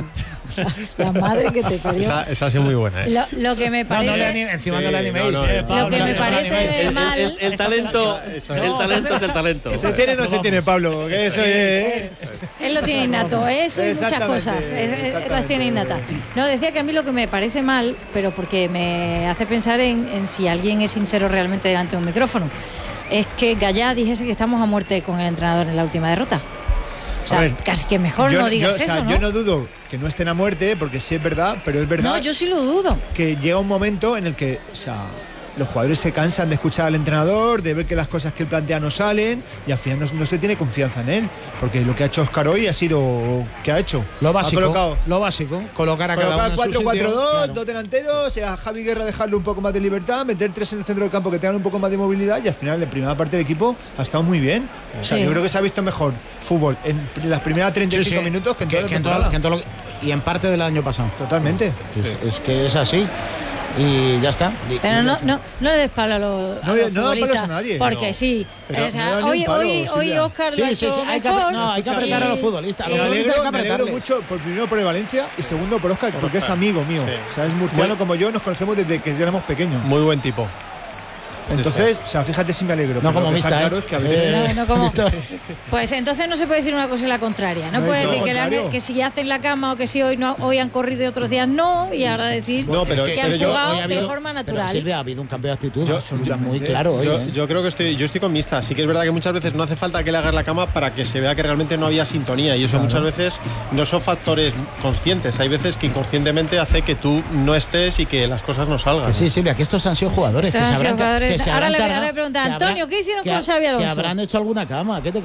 La madre que te parió. Esa ha sido muy buena. Lo que me parece... encima no le animéis. Lo que me parece mal... El talento es el talento. Se tiene o no se tiene, Pablo. Que eso es. Él lo tiene innato, eso y muchas cosas. Las tiene innatas. No, decía que a mí lo que me parece mal, pero porque me hace pensar en si alguien es sincero realmente delante de un micrófono, es que Gallá dijese que estamos a muerte con el entrenador en la última derrota. O sea, ver, casi que mejor no digas eso, ¿no? Yo no dudo que no estén a muerte, porque sí es verdad, pero es verdad... No, yo sí lo dudo. Que llega un momento en el que, o sea, los jugadores se cansan de escuchar al entrenador, de ver que las cosas que él plantea no salen, y al final no se tiene confianza en él, porque lo que ha hecho Óscar hoy ha sido... ¿Qué ha hecho? Lo básico, ha colocado, colocar a cada uno 4-4-2, claro. 2 delanteros, a Javi Guerra dejarle un poco más de libertad, meter 3 en el centro del campo que tengan un poco más de movilidad, y al final en primera parte del equipo ha estado muy bien. O sea, yo creo que se ha visto mejor fútbol en las primeras 35 minutos que en toda la temporada. Y en parte del año pasado. Totalmente. Es que es así. Y ya está. Pero no le des palo a los futbolistas, a nadie. Porque no. sí. O sea, hoy Óscar lo ha hecho hay que apretar a los futbolistas. Me alegro mucho, primero por el Valencia y segundo por Óscar, porque es amigo mío. O sea, es murciano como yo, nos conocemos desde que éramos pequeños. Muy buen tipo. Entonces, o sea, fíjate si me alegro. No como Mista, claro, que a veces... no como... Pues entonces no se puede decir una cosa y la contraria. No puede decir que si hacen la cama o que si hoy han corrido y otros días no, y ahora decir que han jugado de forma natural. Pero, Silvia, ha habido un cambio de actitud muy claro hoy. Yo creo que estoy con Mista. Sí que es verdad que muchas veces no hace falta que le hagas la cama para que se vea que realmente no había sintonía, y eso muchas veces no son factores conscientes. Hay veces que inconscientemente hace que tú no estés y que las cosas no salgan. Que sí, Silvia, que estos han sido jugadores. Ahora le voy a preguntar, Antonio, ¿qué hicieron con Xabi Alonso? Que habrán hecho alguna cama. ¿Qué te